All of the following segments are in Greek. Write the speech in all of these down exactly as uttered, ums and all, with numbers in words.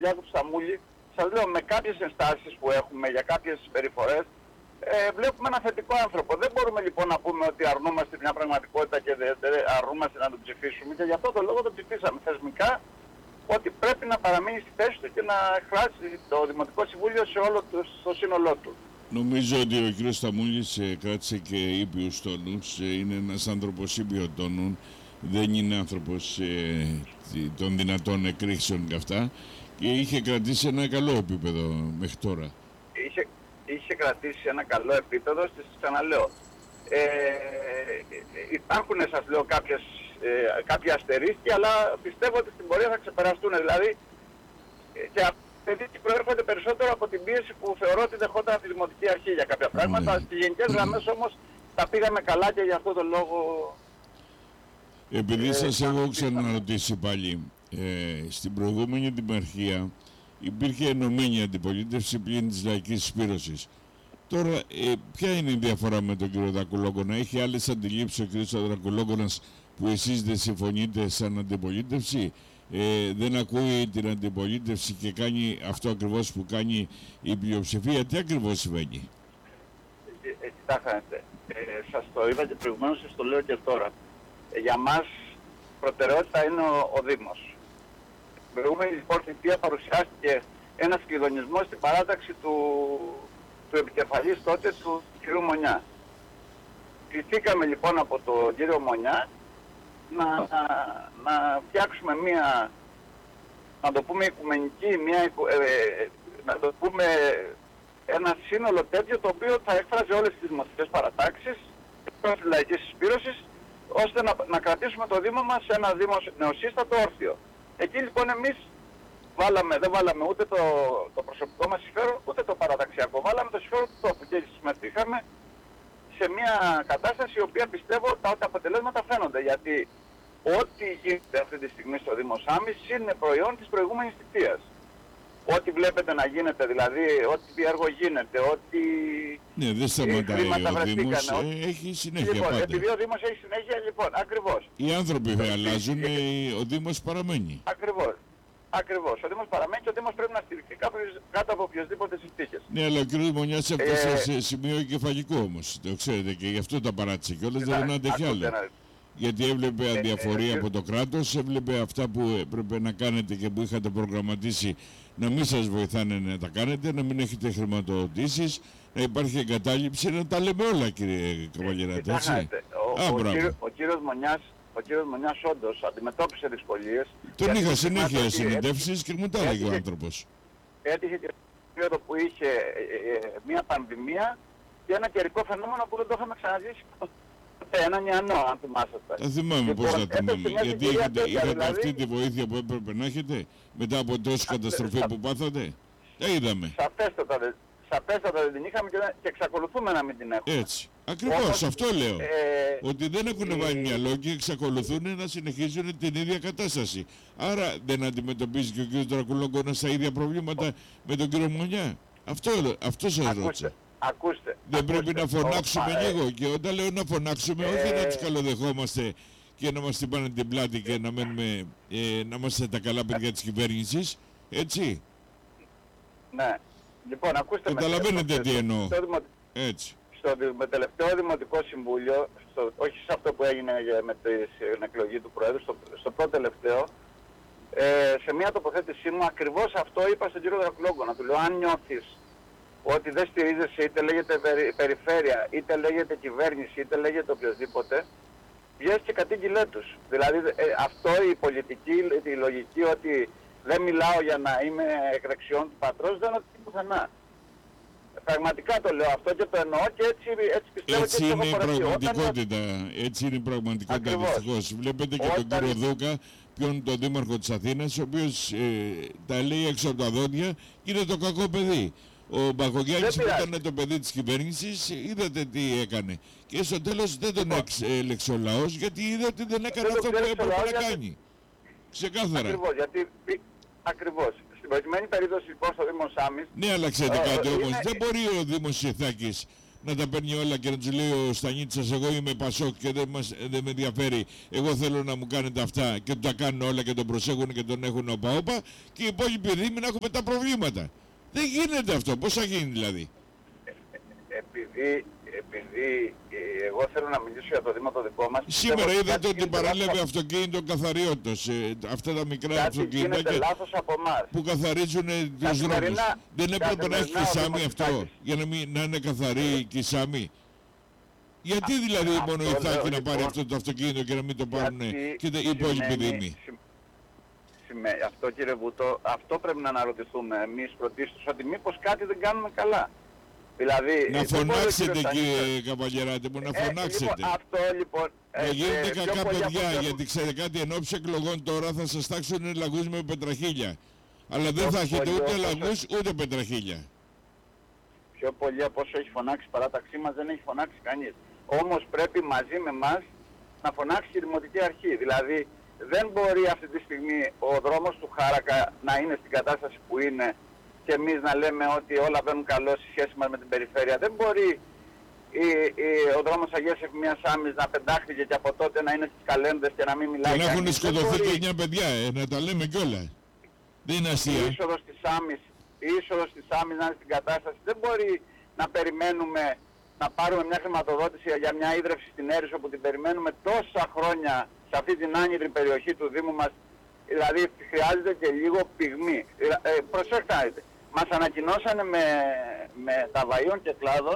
Κυριάκου Σταμούλη, σας λέω, με κάποιες ενστάσεις που έχουμε για κάποιες συμπεριφορές, ε, βλέπουμε ένα θετικό άνθρωπο. Δεν μπορούμε λοιπόν να πούμε ότι αρνούμαστε μια πραγματικότητα και δεν δε, αρνούμαστε να τον ψηφίσουμε, και γι' αυτό το λόγο τον ψηφίσαμε θεσμικά, ότι πρέπει να παραμείνει στη θέση του και να εκφράσει το Δημοτικό Συμβούλιο σε όλο το, στο σύνολό του. Νομίζω ότι ο κ. Σταμούλης ε, κράτησε και ήπιους τόνους, ε, είναι ένας άνθρωπος ήπιο τόνων, δεν είναι άνθρωπος ε, των δυνατών εκρήξεων και αυτά, και είχε κρατήσει ένα καλό επίπεδο μέχρι τώρα. Είχε, είχε κρατήσει ένα καλό επίπεδο, στις ξαναλέω. Ε, υπάρχουν, σας λέω, κάποιες, ε, κάποια αστερίσκη, αλλά πιστεύω ότι στην πορεία θα ξεπεραστούν. Δηλαδή, και αυτοί προέρχονται περισσότερο από την πίεση που θεωρώ ότι δεχόταν από τη Δημοτική Αρχή για κάποια πράγματα. Ναι. Στις γενικές γραμμές όμως τα πήγαμε καλά και για αυτό το λόγο... Επειδή ε, σας έχω ξαναρωτήσει πάλι, ε, στην προηγούμενη δημαρχία υπήρχε ενωμένη αντιπολίτευση πλην της λαϊκής συσπήρωσης. Τώρα, ε, ποια είναι η διαφορά με τον κύριο Δρακουλόγκονα? Έχει άλλες αντιλήψεις ο κύριος Δρακουλόγκονας που εσείς δεν συμφωνείτε σαν αντιπολίτευση? Ε, δεν ακούει την αντιπολίτευση και κάνει αυτό ακριβώς που κάνει η πλειοψηφία? Τι ακριβώς συμβαίνει? Ε, ε, κοιτάξτε, ε, σας το είπα και προηγουμένως, σας το λέω και τώρα. Ε, για μας προτεραιότητα είναι ο, ο Δήμος. Στην προηγούμενη λοιπόν θητεία παρουσιάστηκε ένας κλειδονισμός στην παράταξη του, του επικεφαλής τότε, του κ. Μονιά. Κληθήκαμε λοιπόν από τον κύριο Μονιά να, να, να φτιάξουμε μία, να το πούμε οικουμενική, μία, ε, να το πούμε ένα σύνολο τέτοιο, το οποίο θα έκφραζε όλες τις δημοτικές παρατάξεις της λαϊκής συσπήρωσης, ώστε να, να κρατήσουμε το Δήμο μας σε ένα Δήμο νεοσύστατο όρθιο. Εκεί λοιπόν εμείς βάλαμε, δεν βάλαμε ούτε το, το προσωπικό μας συμφέρον, ούτε το παραταξιακό. Βάλαμε το συμφέρον του τόπου και συμμετείχαμε σε μια κατάσταση η οποία πιστεύω τα, τα αποτελέσματα φαίνονται. Γιατί ό,τι γίνεται αυτή τη στιγμή στο Δήμο Σάμης είναι προϊόν της προηγούμενης θητείας. Ό,τι βλέπετε να γίνεται, δηλαδή, ό,τι έργο γίνεται, ό,τι... Ναι, δεν σταματάει ο Δήμος, ό, ε, έχει συνέχεια λοιπόν, πάντα. επειδή ο Δήμος έχει συνέχεια, λοιπόν, ακριβώς. Οι άνθρωποι δεν αλλάζουν, ε, ο Δήμος παραμένει. Ακριβώς. Ακριβώς. Ο Δήμος παραμένει και ο Δήμος πρέπει να στηριχθεί κάτω από οποιοσδήποτε συνθήκες. Ναι, αλλά ο κ. Μονιάς έφτασε ε, σε σημείο εγκεφαλικό όμως, το ξέρετε, και γι' αυτό τα παράτησε κιόλας, δεν αντέχει άλλο. Γιατί έβλεπε ε, αδιαφορία ε, από το κράτος, έβλεπε αυτά που έπρεπε να κάνετε και που είχατε προγραμματίσει να μην σας βοηθάνε να τα κάνετε, να μην έχετε χρηματοδοτήσεις, να υπάρχει εγκατάλειψη, να τα λέμε όλα, κύριε Καβαλιεράτη, έτσι. Ο, ο, ο, κύριο, ο, κύριος Μονιάς, ο κύριος Μονιάς όντως αντιμετώπισε δυσκολίες. Τον είχα συνέχεια συνεντεύξεις και μου τα έλεγε ο άνθρωπος. Έτυχε και περίοδο που είχε ε, ε, μια πανδημία και ένα καιρικό φαινόμενο που δεν το είχαμε ξαναζήσει. Έναν Ιαννό, αν θυμάσαστε. Θα θυμάμαι λοιπόν, πώς θα θυμάμαι. Γιατί είχατε, είχατε δηλαδή... αυτή τη βοήθεια που έπρεπε να έχετε μετά από τόση καταστροφή σα... που πάθατε. Τα είδαμε. Σαφέστατα, σαφέστατα δεν την είχαμε και, και εξακολουθούμε να μην την έχουμε. Έτσι. Ακριβώς, Όπως, αυτό λέω. Ε, ότι δεν έχουν ε, βάλει μυαλό και εξακολουθούν να συνεχίζουν την ίδια κατάσταση. Άρα δεν αντιμετωπίζει και ο κ. Δρακουλόγκονας τα ίδια προβλήματα ο... με τον κ. Μονιά. Αυτό, αυτό σας ρώτησα. Ακούστε. Δεν ακούστε, πρέπει να φωνάξουμε ο, λίγο. Ε, και όταν λέω να φωνάξουμε, ε, όχι να τους καλοδεχόμαστε και να μας την πάνε την πλάτη και να μένουμε, ε, να είμαστε τα καλά παιδιά της κυβέρνησης. Έτσι. Ναι. Λοιπόν, ακούστε. Καταλαβαίνετε τι εννοώ. Στο δημο... Έτσι. Στο με τελευταίο Δημοτικό Συμβούλιο, στο, όχι σε αυτό που έγινε με την εκλογή του Προέδρου, στο, στο πρώτο τελευταίο, ε, σε μια τοποθέτησή μου ακριβώς αυτό είπα στον κύριο Δρακουλόγκονα. Του λέω, αν νιώθεις ότι δεν στηρίζεσαι, είτε λέγεται περι, περιφέρεια, είτε λέγεται κυβέρνηση, είτε λέγεται οποιοδήποτε, βγες και κατήγγειλέ τους. Δηλαδή ε, αυτό η πολιτική, η λογική ότι δεν μιλάω για να είμαι εκ δεξιών του πατρός, δεν είναι πουθενά. Πραγματικά το λέω αυτό και το εννοώ και έτσι, έτσι πιστεύω έτσι και έτσι είναι έχω η πραγματικότητα. Όταν... Έτσι είναι η πραγματικότητα δυστυχώς. Βλέπετε και Όταν... τον κύριο Δούκα, ποιον τον δήμαρχο της Αθήνας, ο οποίος ε, τα λέει έξω από τα δόντια και είναι το κακό παιδί. Ο Μπακογιάννης που ήταν το παιδί της κυβέρνησης, είδατε τι έκανε. Και στο τέλος δεν τον έλεξε ο λαός, γιατί είδε ότι δεν έκανε αυτό που έπρεπε να γιατί... κάνει. Ξεκάθαρα. Ακριβώς, γιατί... Ακριβώς. Στην προηγουμένη περίπτωση λοιπόν στο Δήμο Σάμης... Ναι, αλλά ξέρετε κάτι όμως, είναι... δεν μπορεί ο Δήμος Ιθάκης να τα παίρνει όλα και να τους λέει ο Στανίτσας εγώ είμαι Πασόκ και δεν, μας, δεν με ενδιαφέρει, εγώ θέλω να μου κάνετε αυτά και τα κάνουν όλα και τον προσέχουν και τον έχουν όπα-όπα και οι υπόλοιποι δήμοι να έχουμε τα προβλήματα. Δεν γίνεται αυτό. Πώς θα γίνει δηλαδή? Επειδή, επειδή ε, εγώ θέλω να μιλήσω για το Δήμο το δικό μας. Σήμερα είδατε ότι παραλέβει αυτοκίνητο καθαριότητας. Ε, αυτά τα μικρά αυτοκίνητα και από που καθαρίζουν τους δρόμους. Δεν έπρεπε να έχει και σάμι αυτό για να, μην, να είναι καθαρή και σάμι? Γιατί δηλαδή μόνο η Θάκη να πάρει αυτό το αυτοκίνητο και να μην το πάρουν και οι υπόλοιποι δήμοι? Αυτό κύριε Βούτο, αυτό πρέπει να αναρωτηθούμε εμείς πρωτίστως, ότι μήπως κάτι δεν κάνουμε καλά. Δηλαδή, να φωνάξετε κύριε Καβαλιεράτη μου, να ε, φωνάξετε. Λοιπόν, αυτό λοιπόν... Να γίνετε ε, κακά παιδιά, από... γιατί ξέρετε κάτι, εν ώψη εκλογών τώρα θα σας τάξουν λαγούς με πετραχίλια. Αλλά δεν θα έχετε ούτε λαγούς ούτε πετραχίλια. Πιο πολύ από όσο έχει φωνάξει η παράταξή μας δεν έχει φωνάξει κανείς. Όμως πρέπει μαζί με μας να φωνάξει η Δημοτική Αρχή. Δηλαδή δεν μπορεί αυτή τη στιγμή ο δρόμος του Χάρακα να είναι στην κατάσταση που είναι και εμείς να λέμε ότι όλα βαίνουν καλό στη σχέση μας με την περιφέρεια. Δεν μπορεί η, η, ο δρόμος Αγίας Εφημίας Σάμης να πεντάχθηκε και από τότε να είναι στις καλένδες και να μην μιλάει. Και να έχουν σκοτωθεί και εννιά παιδιά, ε, να τα λέμε κιόλα. Δεν είναι αστεία. Η είσοδος της Σάμης, η είσοδος της Σάμης να είναι στην κατάσταση. Δεν μπορεί να περιμένουμε να πάρουμε μια χρηματοδότηση για μια ίδρυυση στην Έρησο που την περιμένουμε τόσα χρόνια σε αυτή την άνυδρη περιοχή του Δήμου μας. Δηλαδή χρειάζεται και λίγο πυγμή. Ε, προσέξτε, μας ανακοινώσανε με, με τα βαΐων και κλάδων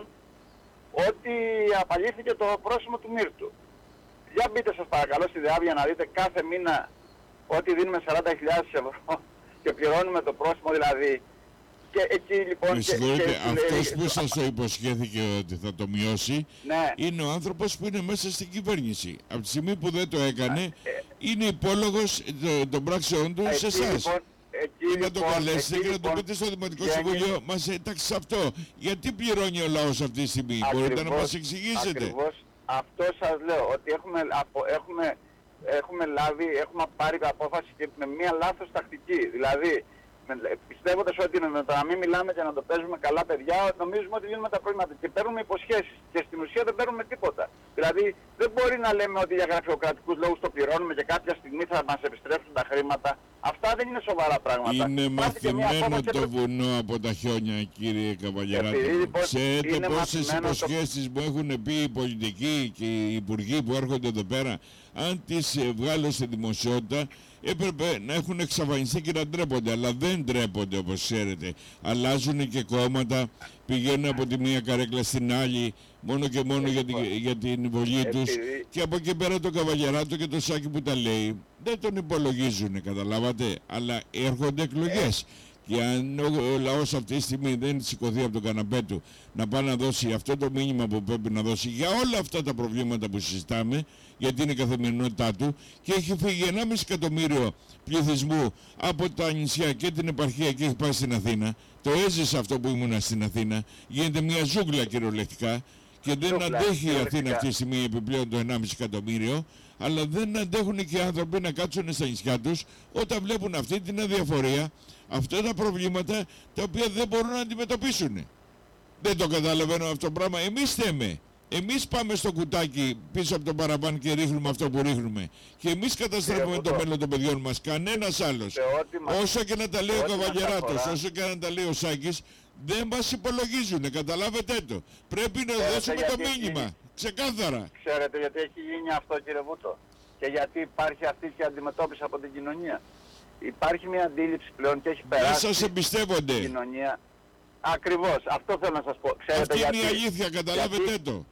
ότι απαλλήθηκε το πρόσημο του Μύρτου. Για μπείτε σας παρακαλώ στη Διάβια να δείτε κάθε μήνα ότι δίνουμε σαράντα χιλιάδες ευρώ και πληρώνουμε το πρόσημο δηλαδή. Και εκεί λοιπόν... Με συγχωρείτε, αυτός που σας το υποσχέθηκε ότι θα το μειώσει, ναι, είναι ο άνθρωπος που είναι μέσα στην κυβέρνηση. Από τη στιγμή που δεν το έκανε, ε, είναι υπόλογος των πράξεών του σε εσάς. Λοιπόν, και να το καλέσετε και να το πείτε στο Δημοτικό Συμβούλιο, μας έταξε αυτό. Γιατί πληρώνει ο λαός αυτή τη στιγμή, ακριβώς, μπορείτε να μας εξηγήσετε? Ακριβώς αυτό σας λέω, ότι έχουμε, έχουμε, έχουμε λάβει, έχουμε πάρει απόφαση και με μία λάθος τακτική. Δηλαδή, πιστεύοντας ότι με το να μην μιλάμε και να το παίζουμε καλά παιδιά, νομίζουμε ότι δίνουμε τα προβλήματα και παίρνουμε υποσχέσεις και στην ουσία δεν παίρνουμε τίποτα. Δηλαδή δεν μπορεί να λέμε ότι για γραφειοκρατικούς λόγους το πληρώνουμε και κάποια στιγμή θα μας επιστρέψουν τα χρήματα. Αυτά δεν είναι σοβαρά πράγματα. Είναι μαθημένο το και... βουνό από τα χιόνια, κύριε Καβαλιεράτη. Λοιπόν, ξέρετε πόσες υποσχέσεις το... μου έχουν πει οι πολιτικοί και οι υπουργοί που έρχονται εδώ πέρα, αν τις βγάλω στη δημοσιότητα, έπρεπε να έχουν εξαφανιστεί και να ντρέπονται, αλλά δεν ντρέπονται όπως ξέρετε. Αλλάζουν και κόμματα, πηγαίνουν από τη μία καρέκλα στην άλλη, μόνο και μόνο για την, για την βολή τους. Και από εκεί πέρα το Καβαλιεράτο και το Σάκη που τα λέει, δεν τον υπολογίζουν, καταλάβατε, αλλά έρχονται εκλογές. Και αν ο λαός αυτή τη στιγμή δεν σηκωθεί από τον καναπέ του να πάει να δώσει αυτό το μήνυμα που πρέπει να δώσει για όλα αυτά τα προβλήματα που συζητάμε, γιατί είναι η καθημερινότητά του, και έχει φύγει ενάμιση εκατομμύριο πληθυσμού από τα νησιά και την επαρχία και έχει πάει στην Αθήνα. Το έζησα αυτό που ήμουνα στην Αθήνα. Γίνεται μια ζούγκλα κυριολεκτικά και δεν αντέχει η Αθήνα αυτή τη στιγμή επιπλέον το ενάμιση εκατομμύριο, αλλά δεν αντέχουν και οι άνθρωποι να κάτσουν στα νησιά τους όταν βλέπουν αυτή την αδιαφορία, αυτά τα προβλήματα τα οποία δεν μπορούν να αντιμετωπίσουν. Δεν το καταλαβαίνω αυτό το πράγμα. Εμείς θέμε. Εμείς πάμε στο κουτάκι πίσω από τον παραπάν και ρίχνουμε αυτό που ρίχνουμε. Και εμείς καταστρέφουμε το μέλλον των παιδιών μας. Κανένας άλλος. Όσο και να τα λέει ο Καβαλιεράτος, όσο και να τα λέει ο Σάκης, δεν μας υπολογίζουν. Καταλάβετε το. Πρέπει να δώσουμε το μήνυμα. Έχει... Ξεκάθαρα. Ξέρετε γιατί έχει γίνει αυτό, κύριε Βούτο? Και γιατί υπάρχει αυτή η αντιμετώπιση από την κοινωνία? Υπάρχει μια αντίληψη πλέον και έχει περάσει. Δεν σας εμπιστεύονται. Η κοινωνία. Ακριβώς. Αυτό θέλω να σας πω. Ξέρετε αυτή γιατί? είναι η αλήθεια. Καταλάβετε γιατί... το.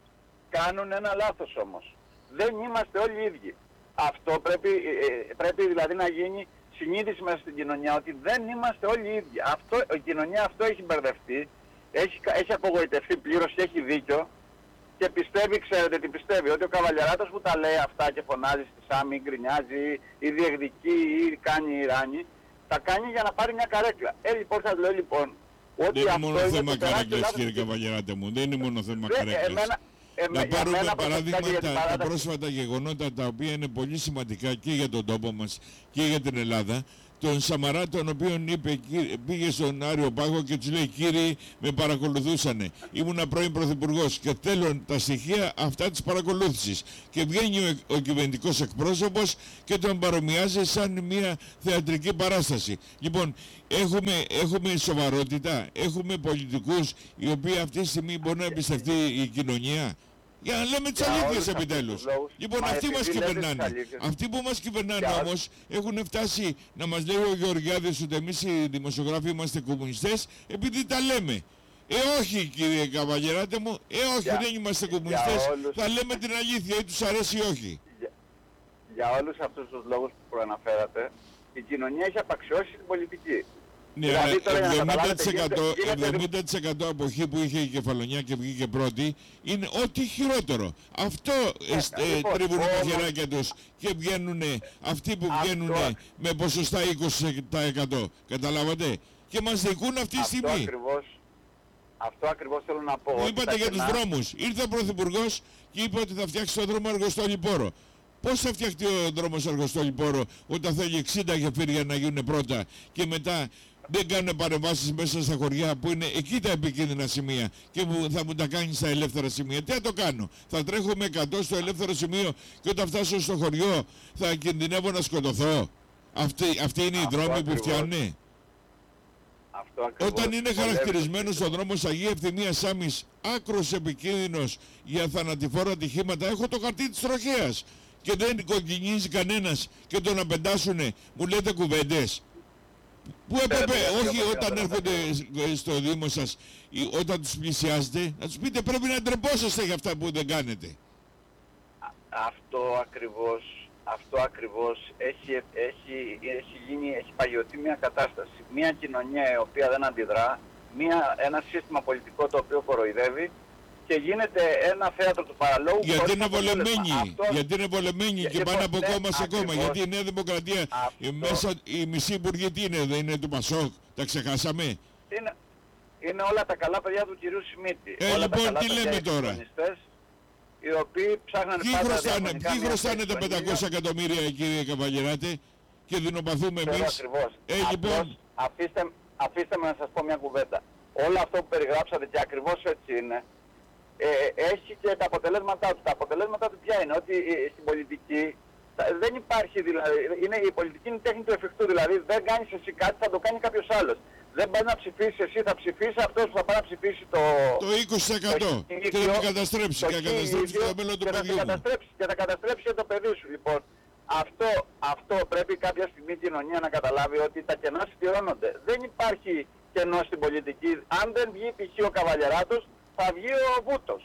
Κάνουν ένα λάθος όμως. Δεν είμαστε όλοι ίδιοι. Αυτό πρέπει, ε, πρέπει δηλαδή να γίνει συνείδηση μέσα στην κοινωνία, ότι δεν είμαστε όλοι ίδιοι. Αυτό, η κοινωνία αυτό έχει μπερδευτεί, έχει, έχει απογοητευτεί πλήρως και έχει δίκιο και πιστεύει, ξέρετε τι πιστεύει, ότι ο Καβαλιεράτος που τα λέει αυτά και φωνάζει στη Σάμη, ή γκρινιάζει ή διεκδικεί ή κάνει ή ράνει, τα κάνει για να πάρει μια καρέκλα. Ε, λοιπόν, σας λέω λοιπόν, ότι δεν αυτό είναι μόνο είναι θέμα καρέκλας, κύριε και... Καβαλιεράτη μου, δεν είναι μόνο θέμα Δε, καρέκλας. Εμένα, να πάρουμε παράδειγμα τα, τα πρόσφατα γεγονότα τα οποία είναι πολύ σημαντικά και για τον τόπο μας και για την Ελλάδα, τον Σαμαρά, τον οποίο είπε, πήγε στον Άριο Πάγο και τους λέει: κύριοι, με παρακολουθούσανε. Ήμουνα πρώην πρωθυπουργός και θέλω τα στοιχεία αυτά της παρακολούθησης. Και βγαίνει ο, ο κυβερνητικός εκπρόσωπος και τον παρομοιάζει σαν μια θεατρική παράσταση. Λοιπόν, έχουμε, έχουμε σοβαρότητα, έχουμε πολιτικούς οι οποίοι αυτή τη στιγμή μπορεί να εμπιστευτεί η κοινωνία. Για να λέμε τις αλήθειες επιτέλους. Λοιπόν, αυτοί μας κυβερνάνε. Αυτοί που μας κυβερνάνε όμως έχουν φτάσει να μας λέει ο Γεωργιάδης ότι εμείς οι δημοσιογράφοι είμαστε κομμουνιστές επειδή τα λέμε. Ε, όχι κύριε Καβαλιεράτε μου, ε, όχι, για, δεν είμαστε κομμουνιστές. Όλους... Θα λέμε την αλήθεια ή τους αρέσει ή όχι. Για, για όλους αυτούς τους λόγους που προαναφέρατε, η κοινωνία έχει απαξιώσει την πολιτική. Ναι, δηλαδή, εβδομήντα τοις εκατό, εβδομήντα τοις εκατό από εκεί που είχε η Κεφαλονιά και βγήκε πρώτη είναι ό,τι χειρότερο. Αυτό ε, ε, λοιπόν, τρίβουν τα χεράκια τους και βγαίνουν αυτοί που βγαίνουν με ποσοστά είκοσι τοις εκατό. Καταλάβατε. Και μας δικούν αυτή τη στιγμή. Αυτό ακριβώς, αυτό ακριβώς θέλω να πω. Μου είπατε για τους δρόμους. Ήρθε ο Πρωθυπουργός και είπε ότι θα φτιάξει το δρόμο Αργοστόλη-Πόρο. Πώς θα φτιαχτεί ο δρόμος Αργοστόλη-Πόρο όταν θέλει εξήντα γεφύρια να γίνουν πρώτα και μετά δεν κάνουν παρεμβάσεις μέσα στα χωριά που είναι εκεί τα επικίνδυνα σημεία και μου, θα μου τα κάνει στα ελεύθερα σημεία. Τι θα το κάνω, θα τρέχω με εκατό στο ελεύθερο σημείο και όταν φτάσω στο χωριό θα κινδυνεύω να σκοτωθώ. Αυτή, αυτή είναι η δρόμη που φτιάχνουν. Όταν είναι χαρακτηρισμένος ο δρόμος Αγία Ευθυμία Σάμης άκρος επικίνδυνος για θανατηφόρα ατυχήματα, έχω το χαρτί της τροχέας και δεν κοκκινίζει κανένας και τον απεντάσουνε, μου λέτε κουβέντες. Πού έπρεπε, όχι όταν έρχονται στο Δήμο σας, όταν τους πλησιάζετε, να τους πείτε πρέπει να ντρεπόσαστε για αυτά που δεν κάνετε. Αυτό ακριβώς, αυτό ακριβώς έχει, έχει, έχει γίνει, έχει παγιωθεί μια κατάσταση. Μια κοινωνία η οποία δεν αντιδρά, μια, ένα σύστημα πολιτικό το οποίο κοροϊδεύει και γίνεται ένα θέατρο του παραλόγου. Γιατί είναι βολεμένοι, αυτό... γιατί είναι βολεμένοι και πάνε από κόμμα σε κόμμα. Γιατί η Νέα Δημοκρατία, η, μέσα, η μισή υπουργή τι είναι, δεν είναι του Πασόκ, τα ξεχάσαμε. Είναι, είναι όλα τα καλά παιδιά του κυρίου Σιμίτη. Ε, όλα λοιπόν, τι λέμε τώρα. Οι οποίοι ψάχναν ποιοι χρωστάνε, ποιοι χρωστάνε τα πεντακόσια εκατομμύρια κύριε Καβαλιεράτε και δεινοπαθούμε εμείς. Ε, λοιπόν. Αφήστε, αφήστε με να σας πω μια κουβέντα. Όλο αυτό που περιγράψατε και ακριβώς έτσι είναι. Ε, έχει και τα αποτελέσματά του. Τα αποτελέσματά του ποια είναι, ότι ε, στην πολιτική δεν υπάρχει, δηλαδή, είναι, η πολιτική είναι η τέχνη του εφικτού, δηλαδή δεν κάνεις εσύ κάτι, θα το κάνει κάποιος άλλος. Δεν πάει να ψηφίσει εσύ, θα ψηφίσει αυτός που θα πάει να ψηφίσει το... Το είκοσι τοις εκατό το και θα με καταστρέψει, και θα καταστρέψει το μέλλον του παιδιού μου. Και θα καταστρέψει και το παιδί σου. Λοιπόν, αυτό, αυτό πρέπει κάποια στιγμή η κοινωνία να καταλάβει ότι τα κενά συμπληρώνονται. Δεν υπάρχει κενό στην πολιτική. Αν δεν βγει π.χ. ο Καβαλιεράτος, θα βγει ο Βούτος.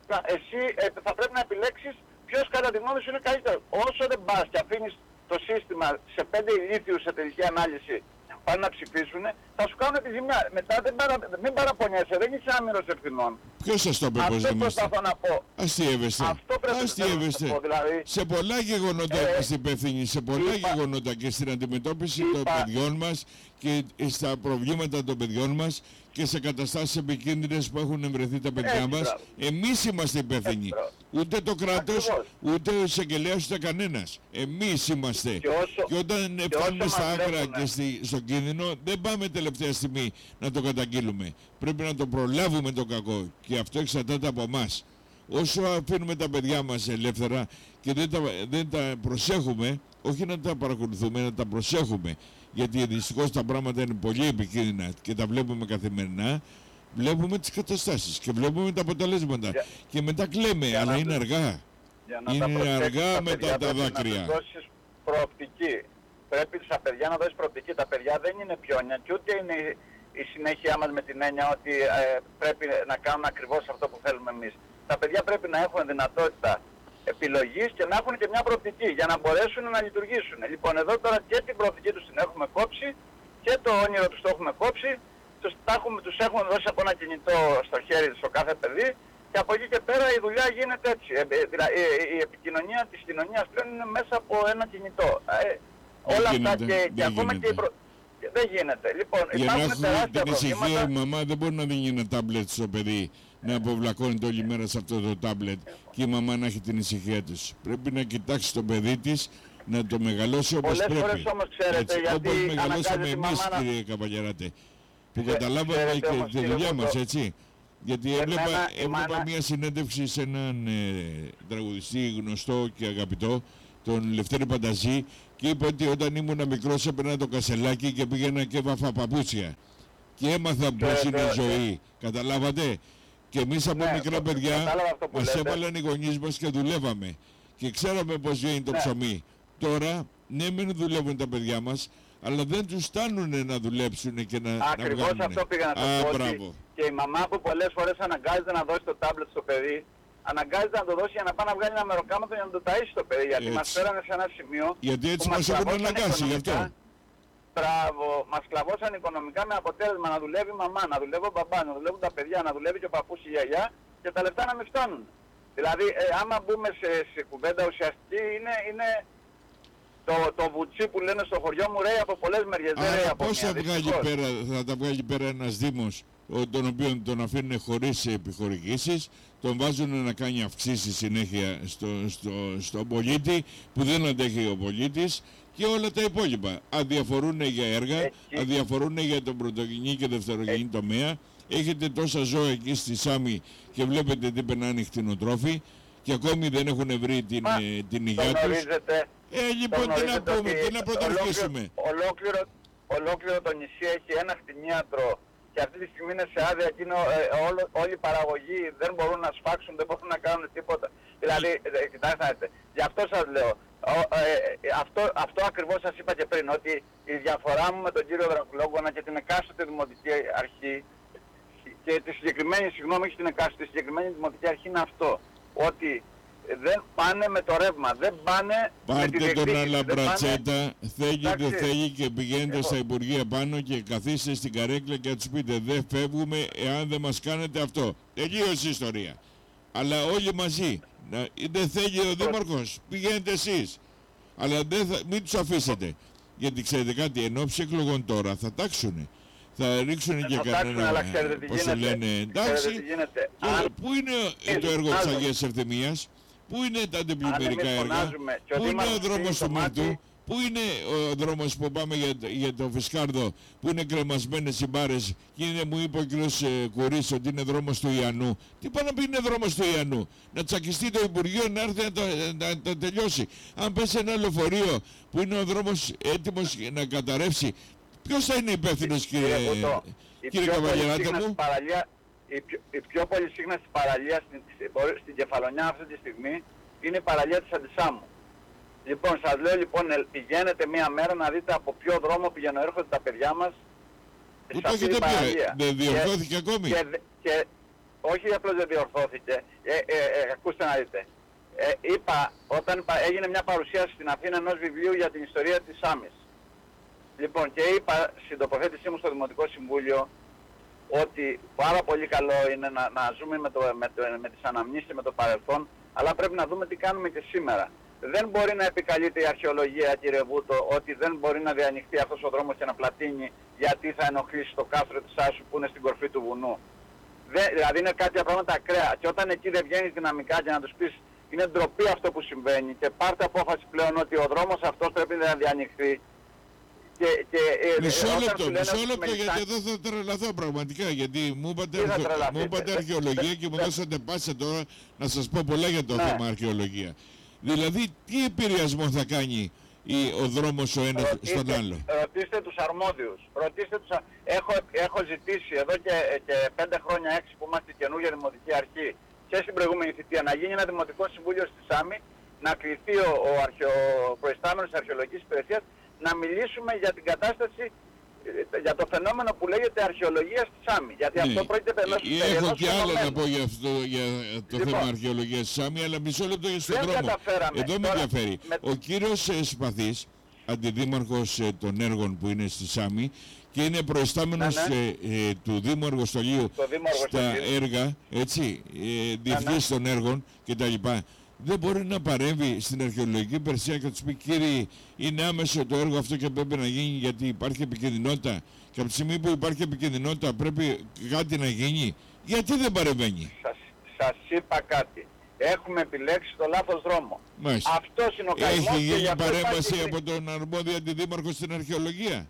Εσύ ε, θα πρέπει να επιλέξεις ποιος κατά τη γνώμη σου είναι καλύτερο. Όσο δεν πας και αφήνεις το σύστημα σε πέντε ηλίθιους σε τελική ανάλυση πάνε να ψηφίσουν, θα σου κάνουν τη ζημιά. Μετά δεν παρα, μην παραπονιέσαι, δεν είσαι άμυρος ευθυνών. Ποιος σας το είπε πως δεν είμαστε. Αυτό να πω. Αστείευεστε. Αυτό πρέπει Αστείευεστε. να πω, δηλαδή. Σε πολλά γεγονότα ε, είμαστε υπεύθυνοι, σε πολλά είπα, γεγονότα και στην αντιμετώπιση είπα, των παιδιών μας και στα προβλήματα των παιδιών μας και σε καταστάσεις επικίνδυνες που έχουν βρεθεί τα παιδιά μας. Μπράβο. Εμείς είμαστε υπεύθυνοι. Μπράβο. Ούτε το κράτος, ακριβώς. Ούτε ο εισαγγελέας, ούτε κανένας. Εμείς είμαστε. Και, όσο, και όταν και φτάνουμε στα άκρα βλέπουμε. Και στη, στον κίνδυνο, δεν πάμε τελευταία στιγμή να το καταγγείλουμε. Πρέπει να το προλάβουμε το κακό. Και αυτό εξαρτάται από εμάς. Όσο αφήνουμε τα παιδιά μας ελεύθερα και δεν τα, δεν τα προσέχουμε, όχι να τα παρακολουθούμε, να τα προσέχουμε. Γιατί δυστυχώς τα πράγματα είναι πολύ επικίνδυνα και τα βλέπουμε καθημερινά, βλέπουμε τις καταστάσεις και βλέπουμε τα αποτελέσματα. Για, και μετά κλαίμε, αλλά είναι αργά. Είναι αργά μετά τα δάκρυα. Να δώσεις προοπτική. Πρέπει στα παιδιά να δώσεις προοπτική. Τα παιδιά δεν είναι πιόνια και ούτε είναι η συνέχεια μας με την έννοια ότι ε, πρέπει να κάνουν ακριβώς αυτό που θέλουμε εμείς. Τα παιδιά πρέπει να έχουν δυνατότητα επιλογής και να έχουν και μια προοπτική για να μπορέσουν να λειτουργήσουν. Λοιπόν, εδώ τώρα και την προοπτική τους την έχουμε κόψει και το όνειρο τους το έχουμε κόψει. Τους, έχουμε, τους έχουμε δώσει από ένα κινητό στο χέρι στο κάθε παιδί και από εκεί και πέρα η δουλειά γίνεται έτσι. Ε, δηλαδή, η, η επικοινωνία της κοινωνίας πλέον είναι μέσα από ένα κινητό. Ε, όλα γίνεται, αυτά και, και ακόμα και η προ... Δεν γίνεται. Λοιπόν, για να έχουμε την ησυχία, η μαμά δεν μπορεί να δίνει ένα τάμπλετ στο παιδί να αποβλακώνεται όλη μέρα σε αυτό το τάμπλετ και η μαμά να έχει την ησυχία της. Πρέπει να κοιτάξει το παιδί της, να το μεγαλώσει όπως πολλές πρέπει. φορές όμως ξέρετε, Έτσι, γιατί όπως μεγαλώσαμε αναγκάζει τη εμείς, μαμά να- κύριε Καβαλιαράτε, που Ξέ- καταλάβαμε ξέρετε και όμως, τη κύριε δουλειά Βούτο, μας, έτσι. Γιατί έβλεπα, εμένα η έβλεπα μάνα- μια συνέντευξη σε έναν ε, τραγουδιστή γνωστό και αγαπητό, τον Λευτέρη Πανταζή, και είπε ότι όταν ήμουν μικρός έπαιρνα το κασελάκι και πήγαινα και βάφα παπούτσια. Και έμαθα πώς είναι η Ξέρετε, ζωή. Καταλάβατε. Και εμείς από Ναι, μικρά το- παιδιά κατάλαβα αυτό που μας λέτε. έβαλαν οι γονείς μας και δουλεύαμε. Και ξέραμε πώς βγαίνει το Ναι. ψωμί. Τώρα, ναι, μην δουλεύουν τα παιδιά μας, αλλά δεν τους φτάνουν να δουλέψουν και να, να Ακριβώς βγάλουν. αυτό πήγα να Α, σας πω, ότι μπράβο. και η μαμά που πολλές φορές αναγκάζεται να δώσει το τάμπλετ στο παιδί, αναγκάζεται να το δώσει για να πάει να βγάλει ένα μεροκάματο για να το ταΐσει το παιδί. Γιατί Έτσι. μας φέρανε σε ένα σημείο Γιατί έτσι που μας έχουν κλαβώσαν αναγκάσει γι' αυτό. οικονομικά. Μπράβο, μας κλαβώσαν οικονομικά με αποτέλεσμα να δουλεύει η μαμά, να δουλεύει ο μπαμπά, να δουλεύουν τα παιδιά, να δουλεύει και ο παππούς η γιαγιά και τα λεφτά να μην φτάνουν. Δηλαδή, ε, άμα μπούμε σε, σε κουβέντα ουσιαστική, είναι, είναι το, το βουτσί που λένε στο χωριό μου, ρέει από πολλές μεριές, δεν ρέει Άρα από πώς μία, θα, βγάλει δυστυχώς. πέρα, θα τα βγάλει πέρα ένας Δήμος, ο- τον οποίο τον αφήνουν χωρίς επιχορηγήσεις, τον βάζουν να κάνει αυξήσεις συνέχεια στο, στο, στον πολίτη που δεν αντέχει ο πολίτης, και όλα τα υπόλοιπα. Αδιαφορούν για έργα, Εκεί. αδιαφορούν για τον πρωτογενή και δευτερογενή τομέα. Έχετε τόσα ζώα εκεί στη Σάμη και βλέπετε τι περνάνε οι κτηνοτρόφοι και ακόμη δεν έχουν βρει την, Μα, ε, την Το υγεία τους. γνωρίζετε, Ε, το λοιπόν, τι να γνωρίζετε πούμε, ότι τι να πρωτορχίσουμε. ολόκληρο, ολόκληρο, ολόκληρο το νησί έχει ένα κτηνίατρο και αυτή τη στιγμή είναι σε άδεια, εκείνο, ε, όλο, όλοι οι παραγωγοί δεν μπορούν να σφάξουν, δεν μπορούν να κάνουν τίποτα. Δηλαδή, ε, κοιτάξτε να δείτε, γι' αυτό σας λέω, ο, ε, ε, αυτό, αυτό ακριβώς σας είπα και πριν, ότι η διαφορά μου με τον κύριο Δρακουλόγκονα και την εκάστοτε δημοτική αρχή και τη συγκεκριμένη, συγγνώμη, όχι την εκάστοτε, τη συγκεκριμένη δημοτική αρχή είναι αυτό, ότι δεν πάνε με το ρεύμα, δεν πάνε με τη Πάρτε τον διεκδίκηση, δεν πάνε- Αλαμπρατσέτα, θέλει δεν Εντάξει. θέλει, και πηγαίνετε Εγώ- στα Υπουργεία πάνω και καθίστε στην καρέκλα και να τους πείτε δεν φεύγουμε εάν δεν μας κάνετε αυτό. Τελείωσε η ιστορία. Αλλά όλοι μαζί. Να, δεν θέλει ο Δήμαρχος, πηγαίνετε εσείς. Αλλά δεν θα, μην τους αφήσετε. Γιατί ξέρετε κάτι, εν ώψη εκλογών τώρα θα τάξουνε. Θα ρίξουν και θα τάξουν, κανένα, αλλά ξέρετε τι πώς το γίνεται. λένε, Ξέρετε εντάξει. τι γίνεται. Και Αν- πού είναι Ε, το έργο της άλλο. Αγίας Ευθυμίας, πού είναι τα αντιπλημμυρικά εμείς έργα, φωνάζουμε και ο πού είναι ο Δήμαρχος δρόμος κλείνει του το μάτι. Μύρτου, πού είναι ο δρόμος που πάμε για, για το Φυσκάρδο, που είναι κρεμασμένες οι μπάρες, και είναι, μου είπε ο κ. Κουρής ότι είναι δρόμος του Ιαννού. Τι πάει να πει είναι δρόμος του Ιαννού? Να τσακιστεί το Υπουργείο να έρθει να το, να το τελειώσει. Αν πέσει ένα λεωφορείο που είναι ο δρόμος έτοιμος να καταρρεύσει, ποιος θα είναι υπεύθυνος, κύριε, Βούτο, η κύριε πιο πολύ Καβαλιεράτα σύγχναστη μου? παραλία- η πιο- Η πιο πολύ σύγχναστη παραλία στην, στην Κεφαλονιά αυτή τη στιγμή είναι η παραλία της Αντισάμου. Λοιπόν, σας λέω λοιπόν, ε, πηγαίνετε μία μέρα να δείτε από ποιο δρόμο πηγαίνουν έρχονται τα παιδιά μας Πού σε το αυτή έχετε την πει, παραλία. δεν διορθώθηκε Και- ακόμη? Και, δε- και, όχι απλώς δεν διορθώθηκε, ε, ε, ε, ακούστε να δείτε. Ε, είπα, όταν πα- έγινε μια παρουσίαση στην Αθήνα ενός βιβλίου για την ιστορία της Σάμης. Λοιπόν, και είπα στην τοποθέτησή μου στο Δημοτικό Συμβούλιο ότι πάρα πολύ καλό είναι να, να ζούμε με, το, με, το, με τις αναμνήσεις, με το παρελθόν, αλλά πρέπει να δούμε τι κάνουμε και σήμερα. Δεν μπορεί να επικαλείται η αρχαιολογία, κύριε Βούτο, ότι δεν μπορεί να διανοιχτεί αυτός ο δρόμος και να πλατείνει γιατί θα ενοχλήσει το κάστρο της Άσου που είναι στην κορφή του βουνού. Δε, δηλαδή είναι κάποια πράγματα ακραία. Και όταν εκεί δεν βγαίνεις δυναμικά και να τους πεις είναι ντροπή αυτό που συμβαίνει και πάρτε απόφαση πλέον ότι ο δρόμος αυτός πρέπει να διανοιχθεί. Και, και, ε, Μισό όταν λεπτό, σου λένε μισό ότι λεπτό, μελισσά- γιατί εδώ θα τρελαθώ πραγματικά. Γιατί μου είπατε, Τι θα αρχαιο- τρελαθείτε? μου είπατε Δε- αρχαιολογία δε- και μου δε- δώσατε πάσα τώρα να σας πω πολλά για το Ναι. θέμα αρχαιολογία. Δηλαδή, τι επηρεασμό θα κάνει η, ο δρόμος ο ένας Ρωτήστε- στον άλλο? Ρωτήστε τους αρμόδιους. Ρωτήστε τους, α- έχω, έχω ζητήσει εδώ και, και πέντε χρόνια, έξι που είμαστε καινούργια δημοτική αρχή και στην προηγούμενη θητεία να γίνει ένα δημοτικό συμβούλιο στη Σάμη, να κληθεί ο, ο, αρχαιο, ο προϊστάμενος της αρχαιολογικής υπηρεσίας να μιλήσουμε για την κατάσταση, ε, για το φαινόμενο που λέγεται αρχαιολογία στη Σάμη. Γιατί Ναι. αυτό πρόκειται ενός Ε, Έχω ενός και άλλα να φαινομένου. πω για, αυτό, για το Λοιπόν, θέμα αρχαιολογίας της Σάμι, αλλά μισό λεπτό για στον δεν δρόμο. καταφέραμε. Εδώ με Τώρα, ενδιαφέρει. με- Ο κύριος ε, Σπαθής, αντιδήμαρχος ε, των έργων που είναι στη Σάμι και είναι προϊστάμενος Ναι, ναι. ε, ε, του Δήμου Αργοστολίου Το Δήμο στα Αργοστολίου. έργα, έτσι, ε, διευθύνσεις των έργων κτλ. Δεν μπορεί να παρέμβει στην αρχαιολογική υπηρεσία και να τους πει κύριε, είναι άμεσο το έργο αυτό και πρέπει να γίνει γιατί υπάρχει επικινδυνότητα. Και από τη στιγμή που υπάρχει επικινδυνότητα πρέπει κάτι να γίνει. Γιατί δεν παρεμβαίνει? Σας, σας είπα κάτι. Έχουμε επιλέξει το λάθος δρόμο. Μάλιστα. Αυτός είναι ο καημός. Έχει γίνει αυτό παρέμβαση υπάρχει... από τον αρμόδιο αντιδήμαρχο στην αρχαιολογία.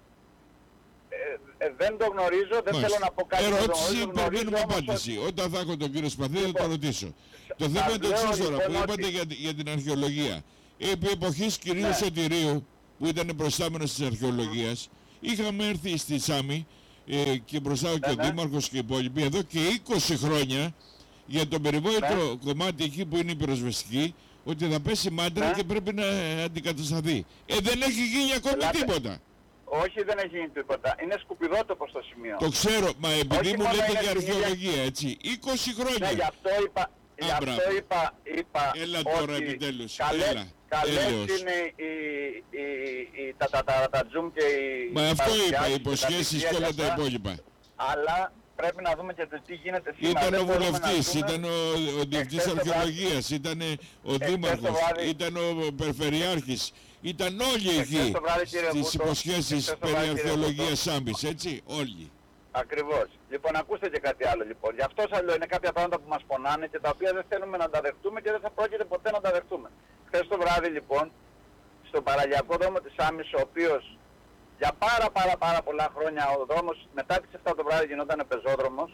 Ε, ε, δεν το γνωρίζω, δεν Μάλιστα. θέλω να πω κάτι. Ερώτηση, το περιμένουμε όμως απάντηση. ότι... Όταν θα έχω τον κύριο Σπαθίδη θα Λοιπόν, το ρωτήσω. Το σας θέμα είναι το λέω, εξής τώρα λοιπόν, που είπατε ότι- για, για την αρχαιολογία. Επί εποχής κυρίου Ναι. Σωτηρίου, που ήταν προστάμενος της αρχαιολογίας, είχαμε έρθει στη Σάμι ε, και μπροστά και ο ναι. Δήμαρχος και οι υπόλοιποι εδώ και είκοσι χρόνια για το περιβόητο Ναι. κομμάτι εκεί που είναι η πυροσβεστική, ότι θα πέσει μάντρα Ναι. και πρέπει να ε, αντικατασταθεί. Ε, δεν έχει γίνει ακόμη Ελάτε. τίποτα. Όχι, δεν έχει γίνει τίποτα. Είναι σκουπιδότοπο στο σημείο. Το ξέρω, μα επειδή Όχι μου μόνο λέτε είναι για στην ίδια- αρχαιολογία, έτσι, είκοσι χρόνια. Ναι, γι' αυτό είπα, γι' αυτό μπράβο. είπα, είπα Έλα ότι τώρα επιτέλους, καλές, έλα, καλές έλεος. είναι οι, οι, οι, τα, τα, τα, τα zoom και οι Μα αυτό είπα, παρουσιάσεις και τα υποσχέσεις στοιχεία και όλα και τα αυτά, υπόλοιπα. αλλά πρέπει να δούμε και το τι γίνεται σήμερα. Ήταν Δεν ο μπορούμε να βουλευτής, δούμε- ήταν ο, ο διευθυντής Εχθές το αρχαιολογίας, ήταν ο το δήμαρχος, βράδυ- ήταν ο περιφερειάρχης, ήταν όλοι Εχθές εκεί το βράδυ, κύριε στις Βούτο, υποσχέσεις εχθές το περί βράδυ, κύριε αρχαιολογίας Βούτο. Σάμπης, έτσι, όλοι. Ακριβώς. Λοιπόν, ακούστε και κάτι άλλο λοιπόν. Γι' αυτό σας λέω, είναι κάποια πράγματα που μας πονάνε και τα οποία δεν θέλουμε να τα δεχτούμε και δεν θα πρόκειται ποτέ να τα δεχτούμε. Χθες το βράδυ λοιπόν, στον παραλιακό δρόμο της Άμμης, ο οποίος για πάρα πάρα πάρα πολλά χρόνια ο δρόμος μετά τις επτά το βράδυ γινόταν πεζόδρομος,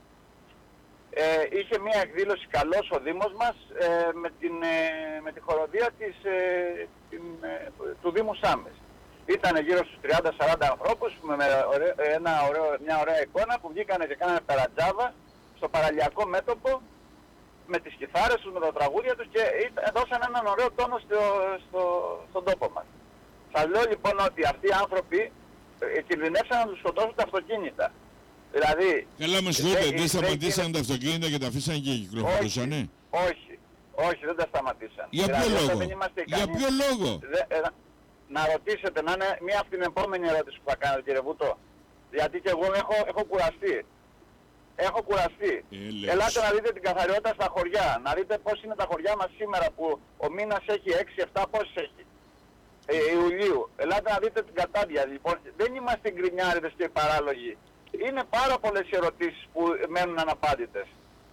ε, είχε μια εκδήλωση καλός ο Δήμος μας ε, με, την, ε, με τη χοροδία της, ε, την, ε, του Δήμου Σάμης. Ήταν γύρω στους τριάντα σαράντα ανθρώπους με, με ωραίο, ένα ωραίο, μια ωραία εικόνα που βγήκανε και κάνανε περατζάβα στο παραλιακό μέτωπο με τις κιθάρες τους, με τα τραγούδια τους και έδωσαν έναν ωραίο τόνο στο, στο, στον τόπο μας. Σας λέω λοιπόν ότι αυτοί οι άνθρωποι ε, κινδυνεύσαν να τους σκοτώσουν τα αυτοκίνητα. Δηλαδή... Καλά με συγχωρείτε, δεν δεν σταματήσαν είναι- τα αυτοκίνητα και τα αφήσαν και κυκλοφορούσανε. Όχι, όχι, δεν τα σταματήσαν. Για ποιο Δηλαδή, όταν λόγο, δεν είμαστε για ικανοί- ποιο λόγο. Δε- ε, να ρωτήσετε, να είναι μία από την επόμενη ερώτηση που θα κάνετε κύριε Βούτο. Γιατί και εγώ έχω, έχω κουραστεί. Έχω κουραστεί. Έλεος. Ελάτε να δείτε την καθαριότητα στα χωριά. Να δείτε πώς είναι τα χωριά μας σήμερα που ο μήνας έχει έξι εφτά, πόσες έχει. Ε, Ιουλίου. Ελάτε να δείτε την κατάδια. Λοιπόν, δεν είμαστε γκρινιάριδες και παράλογοι. Είναι πάρα πολλές ερωτήσεις που μένουν αναπάντητες.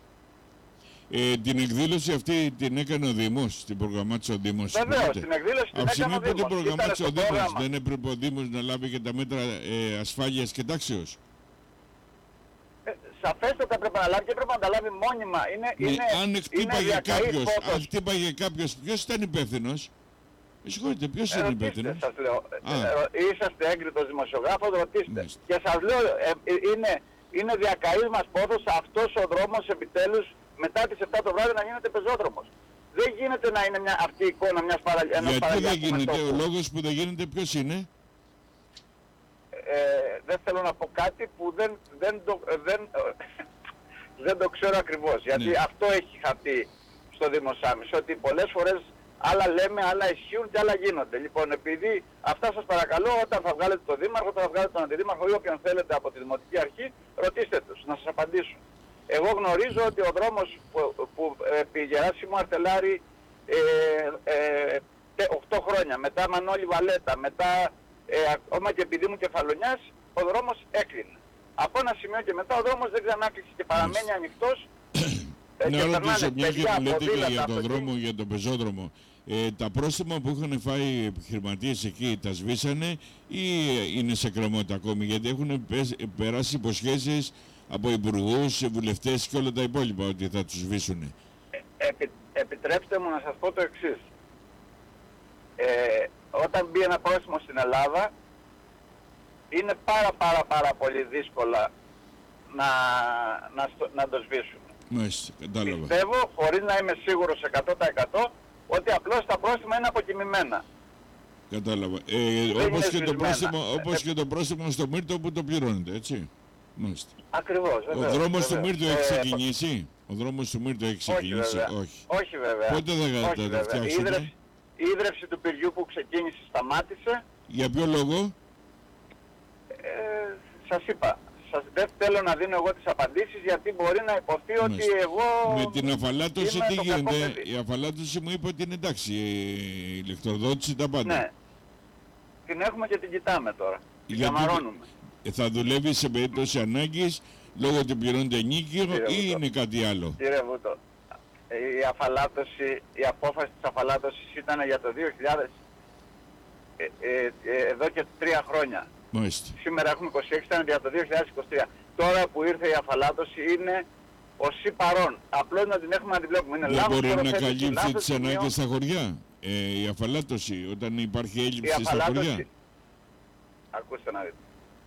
Ε, την εκδήλωση αυτή την έκανε ο Δήμος, την προγραμμάτισε ο Δήμος. Βεβαίως, συμφωνείτε? την εκδήλωση την Από τη έκανε στιγμή ο που την Δήμος. προγραμμάτισε ο Ήτανε στο Δήμος, πρόγραμμα. δεν έπρεπε ο Δήμος να λάβει και τα μέτρα ε, ασφάλειας και τάξεως. Ε, σαφέστατα πρέπει να λάβει και πρέπει να τα λάβει μόνιμα. Είναι, Ναι, είναι, αν είναι χτύπαγε διακαής κάποιος, πόθος. αν χτύπαγε κάποιος, ποιος ήταν υπεύθυνος? Με συγχωρείτε, ποιος Ε, είναι ρωτήστε, υπεύθυνος? σας λέω. Α. Ε, είσαστε έγκριτος δημοσιογράφος, ρωτήστε. Μάλιστα. Και σας λέω, ε, ε, είναι, είναι διακαής μας πόθος αυτός ο δρόμος επιτέλους μετά τις επτά το βράδυ να γίνεται πεζόδρομος. Δεν γίνεται να είναι μια, αυτή η εικόνα μιας παραλ- ενός Γιατί δεν παραλιακού γίνεται, μετώπου. ο λόγος που δεν γίνεται ποιος είναι? Ε, δεν θέλω να πω κάτι που δεν, δεν, το, ε, δεν, δεν το ξέρω ακριβώς. Γιατί Ναι. αυτό έχει χαθεί στο Δήμο Σάμης, ότι πολλές φορές άλλα λέμε, άλλα ισχύουν και άλλα γίνονται. Λοιπόν, επειδή αυτά σας παρακαλώ, όταν θα βγάλετε τον Δήμαρχο, όταν θα βγάλετε τον Αντιδήμαρχο ή όποιον θέλετε από τη Δημοτική Αρχή, ρωτήστε τους, να σας απαντήσουν. Εγώ γνωρίζω ότι ο δρόμος που, που επί Γεράσιμου Αρτελάρη ε, ε, οκτώ χρόνια, μετά Μανώλη Βαλέτα, μετά ε, ακόμα και επί Δήμου Κεφαλονιάς, ο δρόμος έκλεινε. Από ένα σημείο και μετά ο δρόμος δεν ξανά κλείσει και παραμένει ανοιχτός. ε, Να και ρωτήσω, περνάνε μια και παιδιά, μου λέτε και ποδήλατα, για τον αυτοκίνητα. δρόμο, για τον πεζόδρομο. Ε, τα πρόστιμα που είχαν φάει οι επιχειρηματίες εκεί τα σβήσανε ή είναι σε κρεμότητα ακόμη? Γιατί έχουν πες- περάσει υποσχέσεις από υπουργούς, βουλευτές και όλα τα υπόλοιπα ότι θα τους σβήσουν. Επι, επιτρέψτε μου να σας πω το εξής. Ε, όταν μπει ένα πρόστιμο στην Ελλάδα, είναι πάρα πάρα πάρα πολύ δύσκολα να, να, στο, να το σβήσουν. Μάλιστα, κατάλαβα. Πιστεύω, χωρίς να είμαι σίγουρος εκατό τοις εκατό, ότι απλώς τα πρόστιμα είναι αποκοιμημένα. Κατάλαβα. Ε, είναι όπως, και το σβησμένα. πρόστιμο, όπως Ε, και το πρόστιμο στο Μύρτο που το πληρώνετε, έτσι. Μάλιστα. Ακριβώς, Ο βεβαίως, δρόμος του βεβαίως. Μύρτου έχει Ε, ξεκινήσει. Ο δρόμος του Μύρτου έχει όχι ξεκινήσει. βέβαια. Όχι. Όχι βέβαια. Πότε θα Όχι, τα- τα βέβαια. Η φτιάξουμε? ίδρυυση, η ίδρυυση του πυριού που ξεκίνησε σταμάτησε. Για ποιο λόγο? Ε, σας είπα, σας, δεν θέλω να δίνω εγώ τις απαντήσεις γιατί μπορεί να υποθεί ότι Μάλιστα. εγώ Με την αφαλάτωση είμαι τι το κακό γίνεται? παιδί. Η αφαλάτωση μου είπε ότι είναι εντάξει. Η ηλεκτροδότηση τα πάντα. Ναι. Την έχουμε και την κοιτάμε τώρα. Την Γιατί- καμαρώνουμε. Ε, Θα δουλεύει σε περίπτωση ανάγκης λόγω ότι πληρώνεται ενίκιο Κύριε ή Βούτο. είναι κάτι άλλο? Κύριε Βούτο, η αφαλάτωση, η απόφαση της αφαλάτωσης ήταν για το δύο χιλιάδες, ε, ε, ε, εδώ και τρία χρόνια. Μάλιστα. Σήμερα έχουμε είκοσι έξι, ήταν για το δύο χιλιάδες είκοσι τρία. Τώρα που ήρθε η αφαλάτωση είναι ως παρόν. Απλώς να την έχουμε να την βλέπουμε. Είναι Δεν λάθος μπορεί να τοποθέτηση, καλύψει λάθος τις σημείο. ανάγκες στα χωριά. Ε, η αφαλάτωση, όταν υπάρχει Η έλλειψη στα χωριά. αφαλάτωση, ακούστε να δείτε,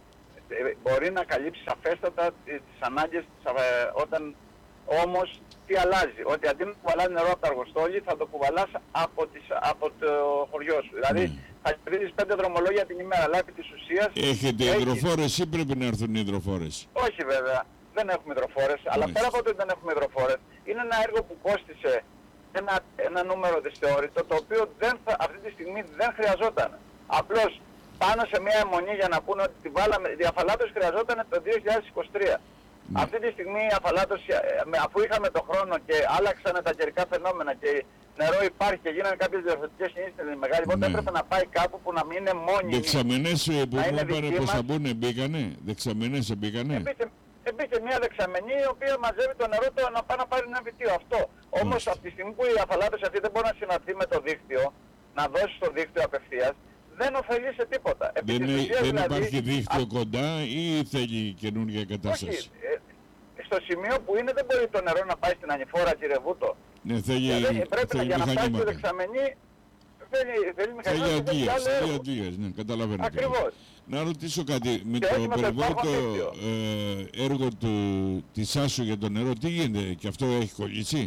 ε, μπορεί να καλύψει σαφέστατα τις ανάγκες της, ε, όταν όμως τι αλλάζει, ότι αντί να κουβαλάς νερό από τα αργοστόλη θα το κουβαλάς από, τις, από το χωριό σου. Δηλαδή Ναι. θα κερδίζεις πέντε δρομολόγια την ημέρα, αλλά επί της ουσίας... Έχετε έχεις- υδροφόρες ή πρέπει να έρθουν οι υδροφόρες? Όχι βέβαια, δεν έχουμε υδροφόρες, αλλά Μάλιστα. πέρα από το ότι δεν έχουμε υδροφόρες, είναι ένα έργο που κόστισε ένα, ένα νούμερο δυσθεώρητο, το οποίο δεν θα, αυτή τη στιγμή δεν χρειαζόταν. Απλώς πάνω σε μια αιμονή για να πούνε ότι τη βάλαμε, η αφαλάτωση χρειαζόταν το δύο χιλιάδες είκοσι τρία. Ναι. Αυτή τη στιγμή η αφαλάτωση, ε, με- αφού είχαμε το χρόνο και άλλαξαν τα καιρικά φαινόμενα και νερό υπάρχει και γίνανε κάποιες διορθωτικές κινήσεις στην Μεγάλη Βότα, Ναι. έπρεπε να πάει κάπου που να μην είναι μόνιμη. Δεξαμενές ε, που Να μου είναι είπανε δική πως θα μας. μπουνε, μπήκανε. Δεξαμενές μπήκανε. Εμπήκε, εμπήκε μια δεξαμενή η οποία μαζεύει το νερό το να πάει να πάρει ένα βιτίο. Αυτό. Όμως Μάλιστα. από τη στιγμή που η αφαλάτωση αυτή δεν μπορεί να συναντηθεί με το δίκτυο, να δώσει στο δίκτυο απευθείας, δεν ωφελεί σε τίποτα. Επί Δεν, της ε- ουσίας, δεν δηλαδή, υπάρχει δίκτυο α- κοντά ή θέλει καινούργια όχι, κατάσταση? ε, στο σημείο που είναι δεν μπορεί το νερό να πάει στην ανηφόρα, κύριε Βούτο. Ναι, θέλει, Ε, δεν- πρέπει να, θέλει για να φτάσει στη μηχανήματα. δεξαμενή θέλει, θέλει Θέλει μηχανήματα και θέλει αντλίες, άλλο θέλει έργο. αντλίες, ναι, καταλαβαίνω. τι Ακριβώς. λες. Να ρωτήσω κάτι, με Και το όχι με το περιβόητο υπάρχον ε, έργο του, της Άσο για το νερό, τι γίνεται, και αυτό έχει κολλήσει?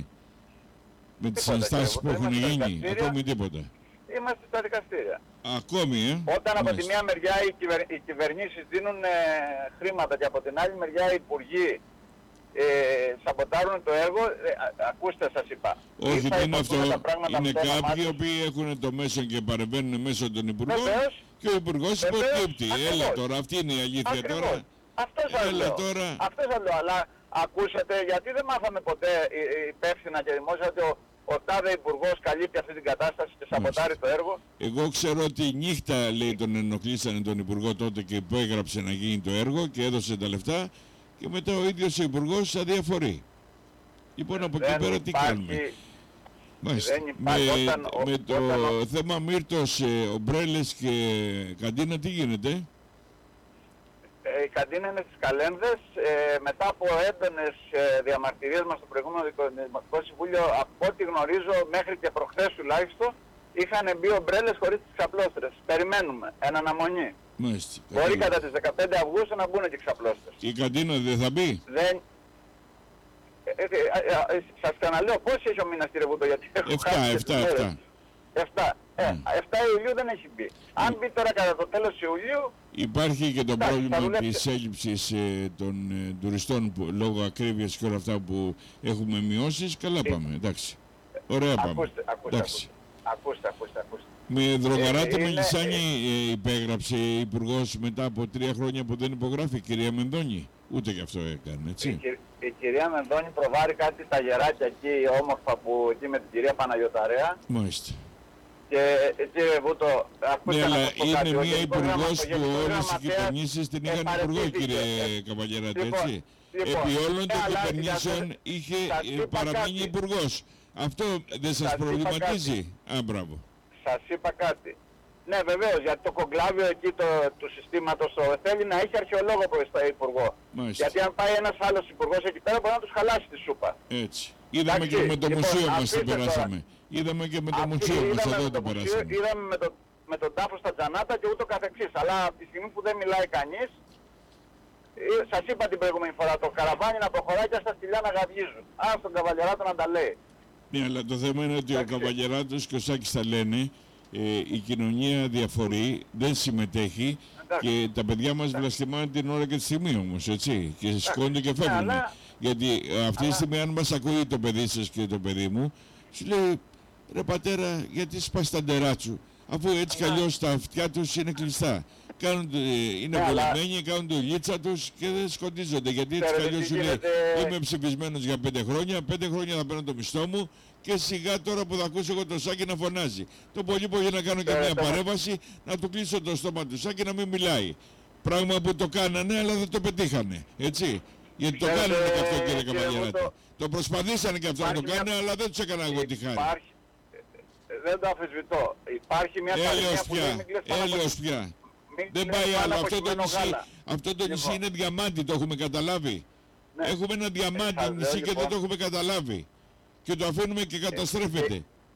Με τις Τίποτα, ενστάσεις κύριε που Βούτο, έχουν είμαστε στα γίνει, δικαστήρια. ακόμη τίποτα. Είμαστε στα δικαστήρια. Ακόμη, ε. Όταν από τη Μάλιστα. μία μεριά οι, κυβερ... οι κυβερνήσεις δίνουν ε, χρήματα και από την άλλη μεριά οι υπουργοί ε, σαμποτάρουν το έργο, ε, α- ακούστε σας είπα. Όχι, Ή θα δεν είναι υποστούν αυτό. τα πράγματα Είναι από το όνομά κάποιοι οι τους. οποίοι έχουν το μέσο και παρεμβαίνουν μέσω των υπουργών Βεβαίως. και ο υπουργός Βεβαίως. υποκύπτει. Έλα Ακριβώς. τώρα, αυτή είναι η αλήθεια Ακριβώς. τώρα. Αυτό σας Έλα λέω. τώρα. Αυτό σας λέω. Αλλά ακούσατε, γιατί δεν μάθαμε ποτέ ε, ε, υπεύθυνα και δημόσια ότι ο, ο τάδε υπουργός καλύπτει αυτή την κατάσταση και σαμποτάρει το έργο. Εγώ ξέρω ότι νύχτα, λέει, τον ενοχλήσανε τον υπουργό τότε και υπέγραψε να γίνει το έργο και έδωσε τα λεφτά και μετά ο ίδιος ο υπουργός αδιαφορεί. Λοιπόν, από εκεί Δεν πέρα τι υπάρχει- κάνουμε? Μάλιστα. δεν υπάρχει Με, όταν ο- με το όταν ο- θέμα Μύρτος, ε, ομπρέλες και καντίνα τι γίνεται? Ε, η καντίνα είναι στις Καλένδες. Ε, μετά από έντονες ε, διαμαρτυρίες μας στο προηγούμενο Δικο- Δημοτικό Συμβούλιο, από ό,τι γνωρίζω μέχρι και προχθές τουλάχιστον, είχαν μπει ομπρέλες χωρίς τις ξαπλώστρες. Περιμένουμε. Εν αναμονή. Μάλιστα. Μπορεί κατάλαβα. κατά τις δεκαπέντε Αυγούστου να μπουν και ξαπλώστρες. Η καντίνα δεν θα μπει? Δεν... Ε, ε, ε, ε, σας ξαναλέω πόσοι έχει ο μήνας, κύριε Βούτο, γιατί έχω Εφτά, χάσει εφτά, τις μέρες. εφτά. Εφτά. Ε, Mm. εφτά Ιουλίου δεν έχει μπει. Αν μπει τώρα κατά το τέλος Ιουλίου, Υπάρχει και το Εντάξει, θα πρόβλημα δουλέψει. της έλλειψης ε, των ε, τουριστών που, λόγω ακρίβειας και όλα αυτά που έχουμε μειώσεις. Καλά Ε, πάμε, εντάξει. Ωραία πάμε. ακούστε, ακούστε, Εντάξει. ακούστε, ακούστε, ακούστε. Με Δρογαράτη Ε, είναι- Μελισσάνη ε, υπέγραψε υπουργός μετά από τρία χρόνια που δεν υπογράφει, κυρία Μενδώνη. Ούτε και αυτό έκανε, Η, έτσι. κυ- η κυρία Μενδώνη προβάρει κάτι στα γεράκια εκεί όμορφα που εκεί με την κυρία Παναγιωταρέα Μάλιστα. και ε, κύριε Βούτο, ακούστε Ναι, να αλλά σας πω είναι κάτι. Ο μια Γενικός υπουργός Γραμμα- ο που Γενικός όλες οι Γραμματέας κυβερνήσεις την είχαν υπουργό, επαρετήθηκε. κύριε Ε, Καβαλιεράτη, λοιπόν, έτσι. λοιπόν, Επί όλων ε, των αλλά κυβερνήσεων για- είχε σας ε, είπα παραμείνει κάτι. υπουργός. Αυτό δεν σας Σας είπα προβληματίζει? Α, μπράβο. Σας είπα κάτι. Ναι, βεβαίως, γιατί το κογκλάβιο εκεί το, του συστήματος το, θέλει να έχει αρχαιολόγο υπουργό. Μάλιστα. Γιατί αν πάει ένας άλλος υπουργός εκεί πέρα μπορεί να τους χαλάσει τη σούπα. Έτσι. Είδαμε Εντάξει, και με το λοιπόν, μουσείο μας αφήστε το τώρα. περάσαμε. Είδαμε και με το Αυτή- μουσείο μας είδαμε εδώ με το το μουσείο, περάσαμε. είδαμε με, το, με τον τάφο στα τζανάτα και ούτω καθεξής. Αλλά από τη στιγμή που δεν μιλάει κανείς, ε, σας είπα την προηγούμενη φορά, το καραβάνι να προχωράει και στα στυλιά να γαβγίζουν. Άρα στον Καβαλιεράτο να τα λέει. Ναι, αλλά το θέμα είναι ότι ο Εντάξει. Καβαγεράτος και ο Σάκης τα λένε, ε, η κοινωνία διαφορεί, δεν συμμετέχει Εντάξει. και τα παιδιά μας βλαστημάνε την ώρα και τη στιγμή όμως, έτσι, και σηκώνονται και Ναι, φεύγουν. αλλά- Γιατί ε, αυτή τη αλλά- στιγμή αν μας ακούει το παιδί σας και το παιδί μου, σου λέει, ρε πατέρα, γιατί σπάς τα ντεράτσου, αφού έτσι κι Ναι. αλλιώς τα αυτιά τους είναι κλειστά. Κάνουν, ε, είναι Ναι, αλλά- βολεμένοι, κάνουν τη λίτσα τους και δεν σκοτίζονται. Γιατί έτσι κι Ξέρετε αλλιώς τι σου λέει, γίνεται. είμαι ψηφισμένος για πέντε χρόνια, πέντε χρόνια θα παίρνω το μισθό μου και σιγά τώρα που θα ακούσω εγώ το Σάκη να φωνάζει. Το πολύ πολύ να κάνω και μια Ξέρετε. παρέμβαση, να του κλείσω το στόμα του Σάκη να μην μιλάει. Πράγμα που το κάνανε αλλά δεν το πετύχανε, έτσι. Γιατί το Ξέρετε, κάνανε και αυτό, κύριε κύριε Καμαγεράτη. Βούτο, Το προσπαθήσανε και αυτό να το υπάρχει κάνουν, μια- αλλά δεν τους έκανα εγώ τη χάρη. Υπάρχει, ε, δεν το αμφισβητώ. Υπάρχει μια Έλεος παροιμία που λέει πια, μην κλαις πάνω από- έλεος πια. μην Δεν κλαις πάει πάνω άλλο. από Αυτό το κειμένο νησί, γάλα. αυτό το νησί Λοιπόν. είναι διαμάντι, το έχουμε καταλάβει. Ναι. Έχουμε ένα διαμάντι σας λέω, νησί και δεν λοιπόν, το έχουμε καταλάβει. Και το αφήνουμε και καταστρέφεται.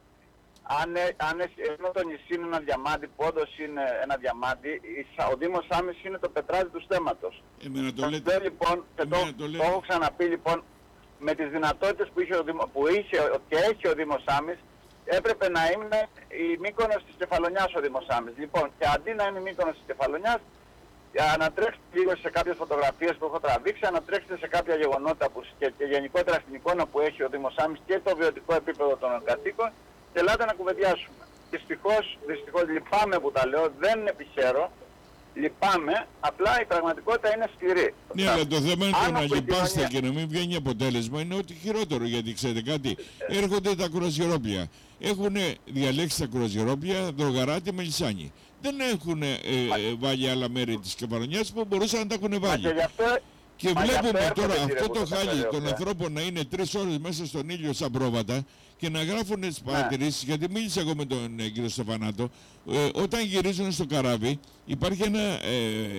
Αν, ε- αν ε- ενώ το νησί είναι ένα διαμάντι, που όντως είναι ένα διαμάντι, η Σα- ο Δήμος Σάμης είναι το πετράδι του στέματος. Εμένα το Σας λέτε. λέω, λοιπόν, και το, Εμένα το το, λέτε. έχω ξαναπεί λοιπόν, με τις δυνατότητες που είχε, ο Δήμο, που είχε και έχει ο Δήμος Σάμης, έπρεπε να είναι η Μύκονος της Κεφαλονιάς ο Δήμος Σάμης. Λοιπόν, και αντί να είναι η Μύκονος της Κεφαλονιάς, ανατρέξτε λίγο σε κάποιες φωτογραφίες που έχω τραβήξει, ανατρέξτε σε κάποια γεγονότα που, και, και γενικότερα στην εικόνα που έχει ο Δήμος Σάμης και το βιωτικό επίπεδο των κατοίκων και ελάτε να κουβεντιάσουμε. Δυστυχώς, δυστυχώς λυπάμαι που τα λέω, δεν επιχαίρω, λυπάμαι, απλά η πραγματικότητα είναι σκληρή. Ναι, αλλά το θέμα είναι Αν να από λυπάστε επικοινωνία- και να μην βγαίνει αποτέλεσμα είναι ότι χειρότερο. Γιατί ξέρετε κάτι, έρχονται τα κουραζιερόπλια. Έχουν διαλέξει τα κουραζιερόπλια Δρογαράτη με Λυσάνη. Δεν έχουν ε, ε, βάλει άλλα μέρη της Κεφαλονιάς που μπορούσαν να τα έχουν Μα βάλει. και γι' αυτό, Και μα γι' αυτό βλέπουμε έρχονται, τώρα κύριε αυτό το Βούτο, τα χάλι των κουραζιερόπλια. ανθρώπων να είναι τρεις ώρες μέσα στον ήλιο σαν πρόβατα και να γράφουν τις Ναι. παρατηρήσεις, γιατί μίλησα εγώ με τον ε, κύριο Στεφανάτο, ε, όταν γυρίζουν στο καράβι υπάρχει ένα ε,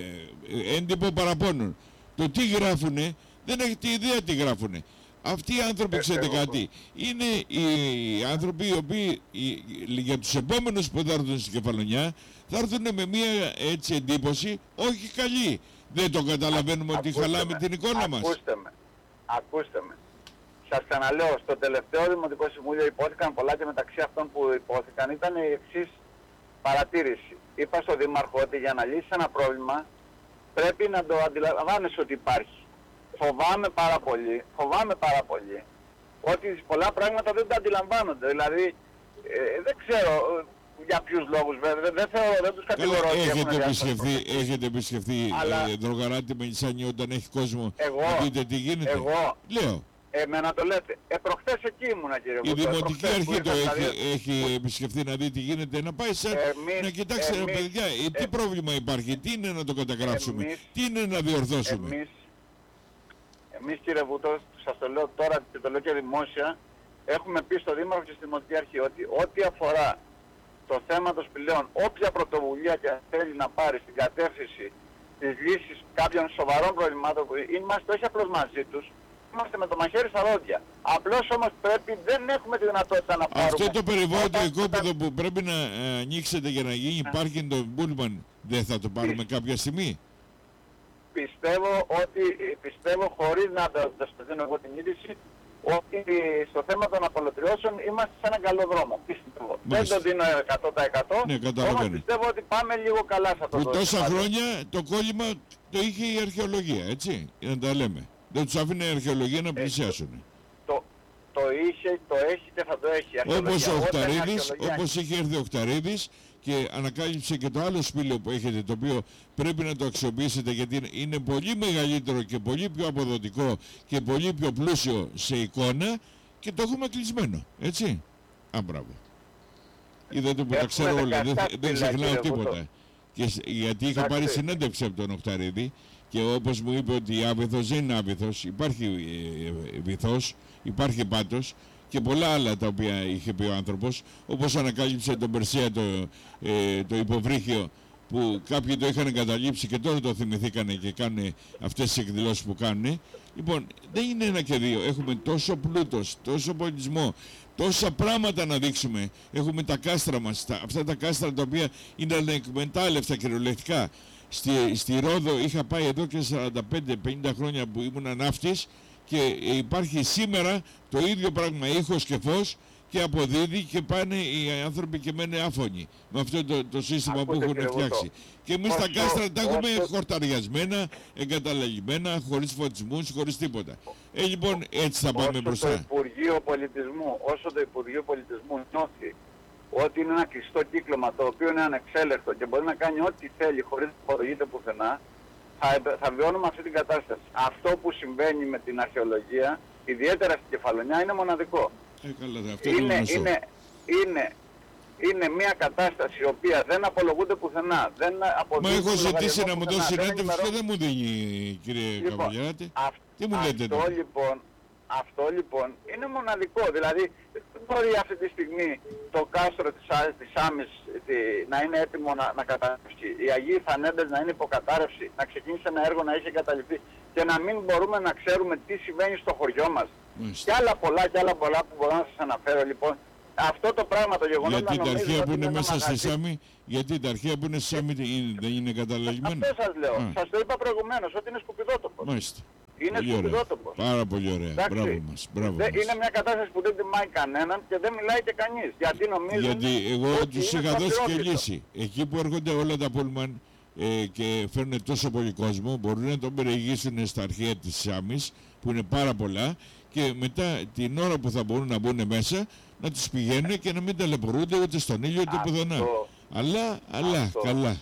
ε, έντυπο παραπώνων. Το τι γράφουνε, δεν έχετε ιδέα τι γράφουνε. Αυτοί οι άνθρωποι, Ε, ξέρετε εγώ- κάτι, είναι οι άνθρωποι οι οποίοι οι- οι- για τους επόμενους που θα έρθουν στην Κεφαλονιά θα έρθουν με μια έτσι εντύπωση όχι καλή. Δεν το καταλαβαίνουμε ότι Ακούστε χαλάμε με, την εικόνα μας. Ακούστε με. Ακούστε με. Σας ξαναλέω, στο τελευταίο Δημοτικό Συμβούλιο υπόθηκαν πολλά και μεταξύ αυτών που υπόθηκαν ήταν η εξής παρατήρηση. Είπα στον Δήμαρχο ότι για να λύσει ένα πρόβλημα πρέπει να το αντιλαμβάνεσαι ότι υπάρχει. Φοβάμαι πάρα πολύ, φοβάμαι πάρα πολύ ότι πολλά πράγματα δεν τα αντιλαμβάνονται. Δηλαδή, ε, δεν ξέρω ε, για ποιους λόγους βέβαια, δεν, δεν θεωρώ, δεν τους Καλά, κατηγορώ ότι έχουν έχετε διάσταση επισκεφθεί, προσοχής. έχετε επισκεφθεί Αλλά- ε, Δρογαράτη με Λυσάνη όταν έχει κόσμο Εγώ- να δείτε τι γίνεται. εγώ- Λέω, Εμένα το λέτε. Ε, προχθές εκεί ήμουνα κύριε η Βούτο. Ε, Δημοτική προχθές που Αρχή το ήρθαν τα έχει, δύο- έχει επισκεφθεί να δει τι γίνεται, να πάει σε, Εμείς- να κοιτάξει ρε εμείς- παιδιά, ε, τι ε, πρόβλημα υπάρχει, τι είναι να το καταγράψουμε, εμείς- τι είναι να διορθώσουμε. Εμείς, εμείς κύριε Βούτο, σας το λέω τώρα και το λέω και δημόσια, έχουμε πει στο Δήμαρχο και στη Δημοτική Αρχή ότι ό,τι αφορά το θέμα των σπηλαίων, όποια πρωτοβουλία και θέλει να πάρει στην κατεύθυνση της λύσης κάποιων σοβαρών προβλημάτων που είμαστε όχι απλώς μαζί τους, είμαστε με το μαχαίρι στα δόντια. Απλώς όμως πρέπει, δεν έχουμε τη δυνατότητα να πάρουμε. Αυτό το περιβόητο Όταν- οικόπεδο που πρέπει να ε, ανοίξετε για να γίνει πάρκινγκ των Μπούλμαν, δεν θα το πάρουμε κάποια στιγμή. Πιστεύω ότι, πιστεύω χωρίς να το το σας δίνω εγώ την είδηση, ότι στο θέμα των απολωτριώσεων είμαστε σε έναν καλό δρόμο. Πιστεύω. Δεν Μάλιστα. το δίνω εκατό τοις εκατό, Ναι, καταλαβαίνω. όμως πιστεύω ότι πάμε λίγο καλά σε αυτό Που το τόσα κομμάτι. χρόνια το κόλλημα το είχε η αρχαιολογία, έτσι, να τα λέμε. Δεν τους άφηνε η αρχαιολογία να πλησιάσουν. Το, το είχε, το έχει και θα το έχει. η Όπως αρχαιολογία. ο Όταν η Οχταρίδης, αρχαιολογία- όπως είχε έρθει ο Οχταρίδης και ανακάλυψε και το άλλο σπήλαιο που έχετε, το οποίο πρέπει να το αξιοποιήσετε γιατί είναι- είναι πολύ μεγαλύτερο και πολύ πιο αποδοτικό και πολύ πιο πλούσιο σε εικόνα και το έχουμε κλεισμένο, έτσι. Α, μπράβο. Είδατε που τα Έχουμε ξέρω όλα, δεν, δεκαεπτά δεν σπήλαια, ξεχνάω κύριε τίποτα. Βούτο. Και, σ- γιατί είχα Εντάξει. πάρει συνέντευξη από τον Οχταρίδη και όπως μου είπε ότι η άβυθος δεν είναι άβυθος, υπάρχει ε, ε, βυθός, υπάρχει πάτος και πολλά άλλα τα οποία είχε πει ο άνθρωπος, όπως ανακάλυψε τον Περσία το, ε, το υποβρύχιο που κάποιοι το είχαν εγκαταλείψει και τώρα το θυμηθήκανε και κάνουν αυτές τις εκδηλώσεις που κάνουν. Λοιπόν, δεν είναι ένα και δύο. Έχουμε τόσο πλούτος, τόσο πολιτισμό, τόσα πράγματα να δείξουμε. Έχουμε τα κάστρα μας, τα, αυτά τα κάστρα τα οποία είναι ανεκμετάλλευτα κυριολεκτικά. Στη, στη Ρόδο είχα πάει εδώ και σαράντα πέντε πενήντα χρόνια που ήμουν ναύτης και υπάρχει σήμερα το ίδιο πράγμα, ήχος και φως και αποδίδει και πάνε οι άνθρωποι και μένουν άφωνοι με αυτό το, το σύστημα Ακούτε, που έχουν κύριε φτιάξει. Βούτο. Και εμείς τα Όσο- κάστρα τα έχουμε όσο- χορταριασμένα, εγκαταλελειμμένα, χωρίς φωτισμούς, χωρίς τίποτα. Ε, λοιπόν, έτσι θα πάμε όσο το μπροστά. Υπουργείο Πολιτισμού, όσο το Υπουργείο Πολιτισμού νιώθει ότι είναι ένα κλειστό κύκλωμα το οποίο είναι ανεξέλεγκτο και μπορεί να κάνει ό,τι θέλει χωρίς να υποδογείται πουθενά, θα, επε- θα βιώνουμε αυτή την κατάσταση. Αυτό που συμβαίνει με την αρχαιολογία, ιδιαίτερα στην Κεφαλονιά, είναι μοναδικό. Ε, καλά, αυτό είναι Είναι, γνωστό. είναι, είναι Είναι μια κατάσταση η οποία δεν απολογούνται πουθενά. Δεν Μα έχω ζητήσει να μου πουθενά, δώσει δεν συνέντευξη και ενημερώ- δεν μου δίνει, κύριε Λοιπόν, Καβαλιάτη. αυ- Τι μου λέτε αυτό, τώρα. λοιπόν, αυτό λοιπόν είναι μοναδικό. Δηλαδή δεν μπορεί αυτή τη στιγμή το κάστρο της, Ά- της Άμμης τη, να είναι έτοιμο να, να καταρρεύσει. Οι Αγίοι Φανέντες να είναι υποκατάρρευση, να ξεκίνησε ένα έργο να έχει εγκαταλειφθεί και να μην μπορούμε να ξέρουμε τι συμβαίνει στο χωριό μας. Μάλιστα. Και άλλα πολλά και άλλα πολλά που μπορώ να σας αναφέρω λοιπόν. Αυτό το πράγμα το γεγονός Γιατί να τα νομίζεις αρχεία ότι που είναι ένα μέσα στη μαγαζί- Σάμι, γιατί τα αρχεία που είναι στη Σάμι είναι- δεν είναι καταλαγμένα. Αυτό σας λέω. Α, Σας το είπα προηγουμένως ότι είναι σκουπιδότοπος. Μάλιστα. Είναι Πολύ ωραία. σκουπιδότοπος. Πάρα πολύ ωραία. Εντάξει. Μπράβο μας. Μπράβο Δεν- μας. είναι μια κατάσταση που δεν τιμάει κανέναν και δεν μιλάει και κανείς. Γιατί νομίζουν Γιατί εγώ ότι τους είναι είχα δώσει και σταθερόκητο. λύση. Εκεί που έρχονται όλα τα πούλμαν ε, και φέρνουν τόσο πολύ κόσμο, μπορούν να τον περιηγήσουν στα αρχεία της Σάμης, που είναι πάρα πολλά, και μετά την ώρα που θα μπορούν να μπουν μέσα, να τους πηγαίνουν και να μην ταλαιπωρούνται ούτε στον ήλιο ούτε Αυτό- πουθενά. Αλλά, αλλά, αυτό. καλά.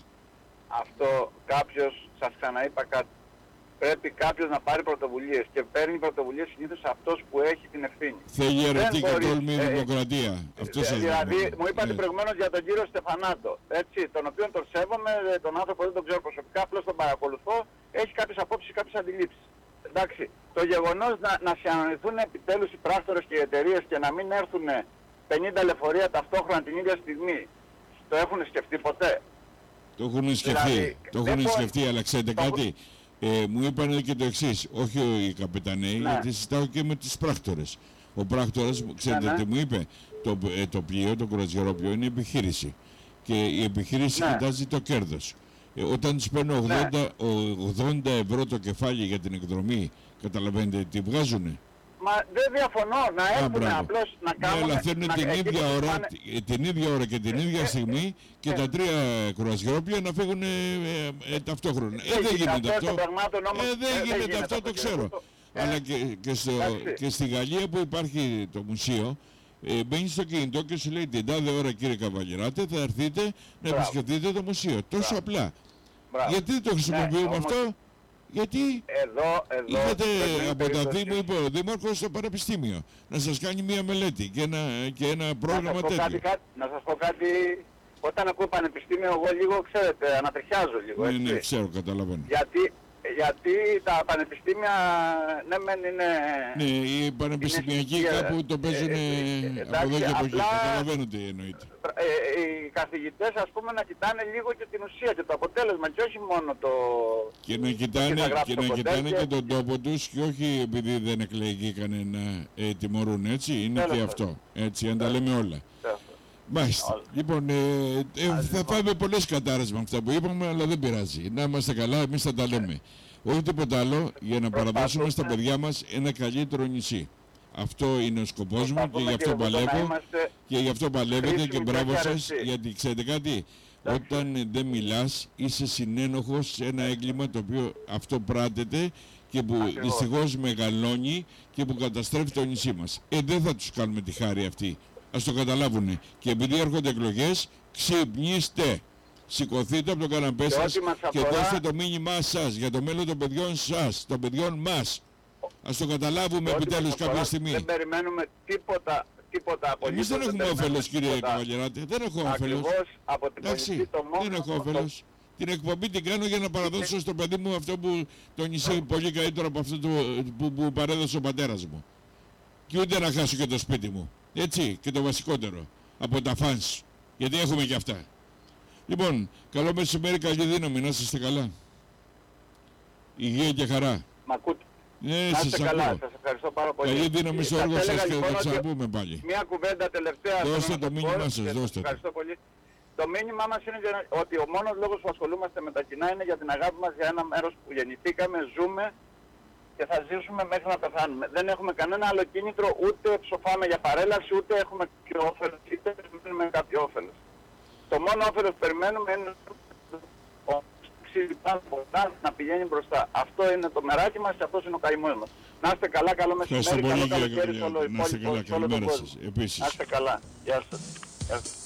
Αυτό κάποιος, σας ξαναείπα κάτι, πρέπει κάποιος να πάρει πρωτοβουλίες και παίρνει πρωτοβουλίες συνήθως αυτός που έχει την ευθύνη. Θέλει αιρετή και μπορεί, τόλμη ε, δημοκρατία. Αυτό σας λέω. Δηλαδή, μου είπατε Ναι. προηγουμένως για τον κύριο Στεφανάτο, έτσι, τον οποίο τον σέβομαι, ε, τον άνθρωπο δεν τον ξέρω προσωπικά, απλώς τον παρακολουθώ, έχει κάποιες απόψεις, κάποιες αντιλήψεις. Εντάξει, το γεγονός να, να συναντηθούν επιτέλους οι πράκτορες και οι εταιρείες και να μην έρθουν πενήντα λεωφορεία ταυτόχρονα την ίδια στιγμή, το έχουν σκεφτεί ποτέ? Το έχουν σκεφτεί, Δηλαδή, το δεν έχουν μπορεί- σκεφτεί, αλλά ξέρετε το- κάτι. Ε, μου είπαν και το εξής, όχι οι καπεταναίοι, Ναι. γιατί συζητάω και με τους πράκτορες. Ο πράκτορας, ξέρετε ναι. τι μου είπε, το, ε, το πλοίο, το κρουαζιερόπλοιο είναι επιχείρηση. Και η επιχείρηση Ναι. κοιτάζει το κέρδος. Ε, όταν τους παίρνω ογδόντα, ο- ογδόντα ευρώ το κεφάλι για την εκδρομή, καταλαβαίνετε τι βγάζουνε. Μα δεν διαφωνώ να Α, έρθουν μπράβο. απλώς να Ναι, κάνουν... αλλά θέλουν να- την εκεί ίδια, που ώρα, πάνε- ε, την ίδια ώρα και την ίδια ε, στιγμή και ε, τα τρία κρουαζιερόπλοια να φύγουν ε, ε, ε, ταυτόχρονα. Ε, δεν γίνεται αυτό αυτό. των πραγμάτων όμως, Ε, ε, δεν γίνεται αυτό, το κύριε ξέρω. Κούτο. Ε, Αλλά και, και, στο, εντάξει. και στη Γαλλία που υπάρχει το μουσείο, ε, μπαίνει στο κινητό και σου λέει την τάδε ώρα, κύριε Καβαλιεράτε, θα έρθετε να Μπράβο. επισκεφτείτε το μουσείο. Τόσο Μπράβο. απλά. Μπράβο. Γιατί δεν το χρησιμοποιούμε όμως- αυτό? Γιατί Εδώ, εδώ... είχατε δεν είναι από τα περίπτωση. Δήμο, είπε ο Δήμαρχος, στο Πανεπιστήμιο να σας κάνει μία μελέτη και ένα, και ένα Να σας πρόγραμμα πω κάτι, τέτοιο. κάτι- να σας πω κάτι, όταν ακούω πανεπιστήμιο εγώ λίγο, ξέρετε, ανατριχιάζω λίγο, Ναι, έτσι. ναι, ξέρω, καταλαβαίνω. Γιατί, γιατί τα πανεπιστήμια, ναι μεν είναι... Ναι, οι πανεπιστημιακοί είναι- κάπου το παίζουν ε, ε, ε, από εδώ και από εκεί. απλά- Καταλαβαίνω τι εννοείται. Ε, οι καθηγητές ας πούμε να κοιτάνε λίγο και την ουσία και το αποτέλεσμα και όχι μόνο το... Και να θα κοιτάνε, γράψω και, το να κοντέρ κοιτάνε και- και τον τόπο τους και όχι επειδή δεν εκλεγήκανε να ε, τιμωρούν, έτσι. Είναι Τέλος και πάντων. αυτό. Έτσι, αν τα λέμε όλα. Αυτό. Μάλιστα. Όλα. Λοιπόν, ε, ε, θα λοιπόν. φάμε πολλές κατάρες με αυτά που είπαμε, αλλά δεν πειράζει. Να είμαστε καλά, εμείς θα τα λέμε. Όχι τίποτα άλλο, για να παραδώσουμε στα παιδιά μας ένα καλύτερο νησί. Αυτό είναι ο σκοπός μου και Προσπαθούμε, γι' αυτό κύριε Βούτο, να παλεύω. είμαστε- Και γι' αυτό παλεύετε χρήσιμοι και και μπράβο σας, αρεστοί. γιατί ξέρετε κάτι, Εντάξει. όταν ε, δεν μιλάς είσαι συνένοχος σε ένα έγκλημα το οποίο αυτό πράτεται και που Ακριβώς. δυστυχώς μεγαλώνει και που καταστρέφει το νησί μας. Ε, δεν θα τους κάνουμε τη χάρη αυτή. Ας το καταλάβουνε. Και επειδή έρχονται εκλογές, ξυπνήστε. Σηκωθείτε από το καναπέ Και σας ό,τι μας και αφορά- δώστε το μήνυμά σας για το μέλλον των παιδιών σας, των παιδιών μας. Ας το καταλάβουμε Ό,τι επιτέλους μας αφορά, κάποια στιγμή. Δεν περιμένουμε τίποτα, τίποτα από Εμείς δεν έχουμε όφελος, κύριε Καβαλιεράτη. Δεν έχω όφελος. Ακριβώς από την Εντάξει, πολιτική το μόνο... δεν έχω όφελος. Την εκπομπή την κάνω για να παραδώσω στο παιδί μου αυτό που το νησί πολύ καλύτερο από αυτό το, που, που παρέδωσε ο πατέρας μου. Και ούτε να χάσω και το σπίτι μου. Έτσι, και το βασικότερο. Από τα φανς. Γιατί έχουμε και αυτά. Λοιπόν, καλό μεσημέρι, καλή δύναμη, να είστε καλά. Υγεία και χαρά. Μ' ακούτε. Ναι, Να σας είστε καλά, ακούω. σας ευχαριστώ πάρα πολύ. Καλή δύναμη στο Σας έργο έλεγα σας και λοιπόν θα ότι ξαναπούμε πάλι. Μια κουβέντα τελευταία. Δώστε θέλω να το σας μήνυμά πω σας, και δώστε το. Ευχαριστώ πολύ. Το μήνυμά μας είναι για- ότι ο μόνος λόγος που ασχολούμαστε με τα κοινά είναι για την αγάπη μας για ένα μέρος που γεννηθήκαμε, ζούμε και θα ζήσουμε μέχρι να πεθάνουμε. Δεν έχουμε κανένα άλλο κίνητρο, ούτε ψοφάμε για παρέλαση, ούτε έχουμε κάποιο όφελος, είτε περιμένουμε κάποιο όφελος. Το μόνο όφελος που περιμένουμε είναι ο να πηγαίνει μπροστά. Αυτό είναι το μεράκι μας και αυτός είναι ο καημός μας. Να είστε καλά, καλό Ευχαριστώ μεσημέρι, πολύ, καλό κύριε καλοκαίρι σε όλο Καβαλιάτη. Να είστε υπόλοιπο- καλά, σε όλο τον καλημέρα κόσμο. σας. Επίσης. Να είστε καλά. Γεια σας. Γεια σας.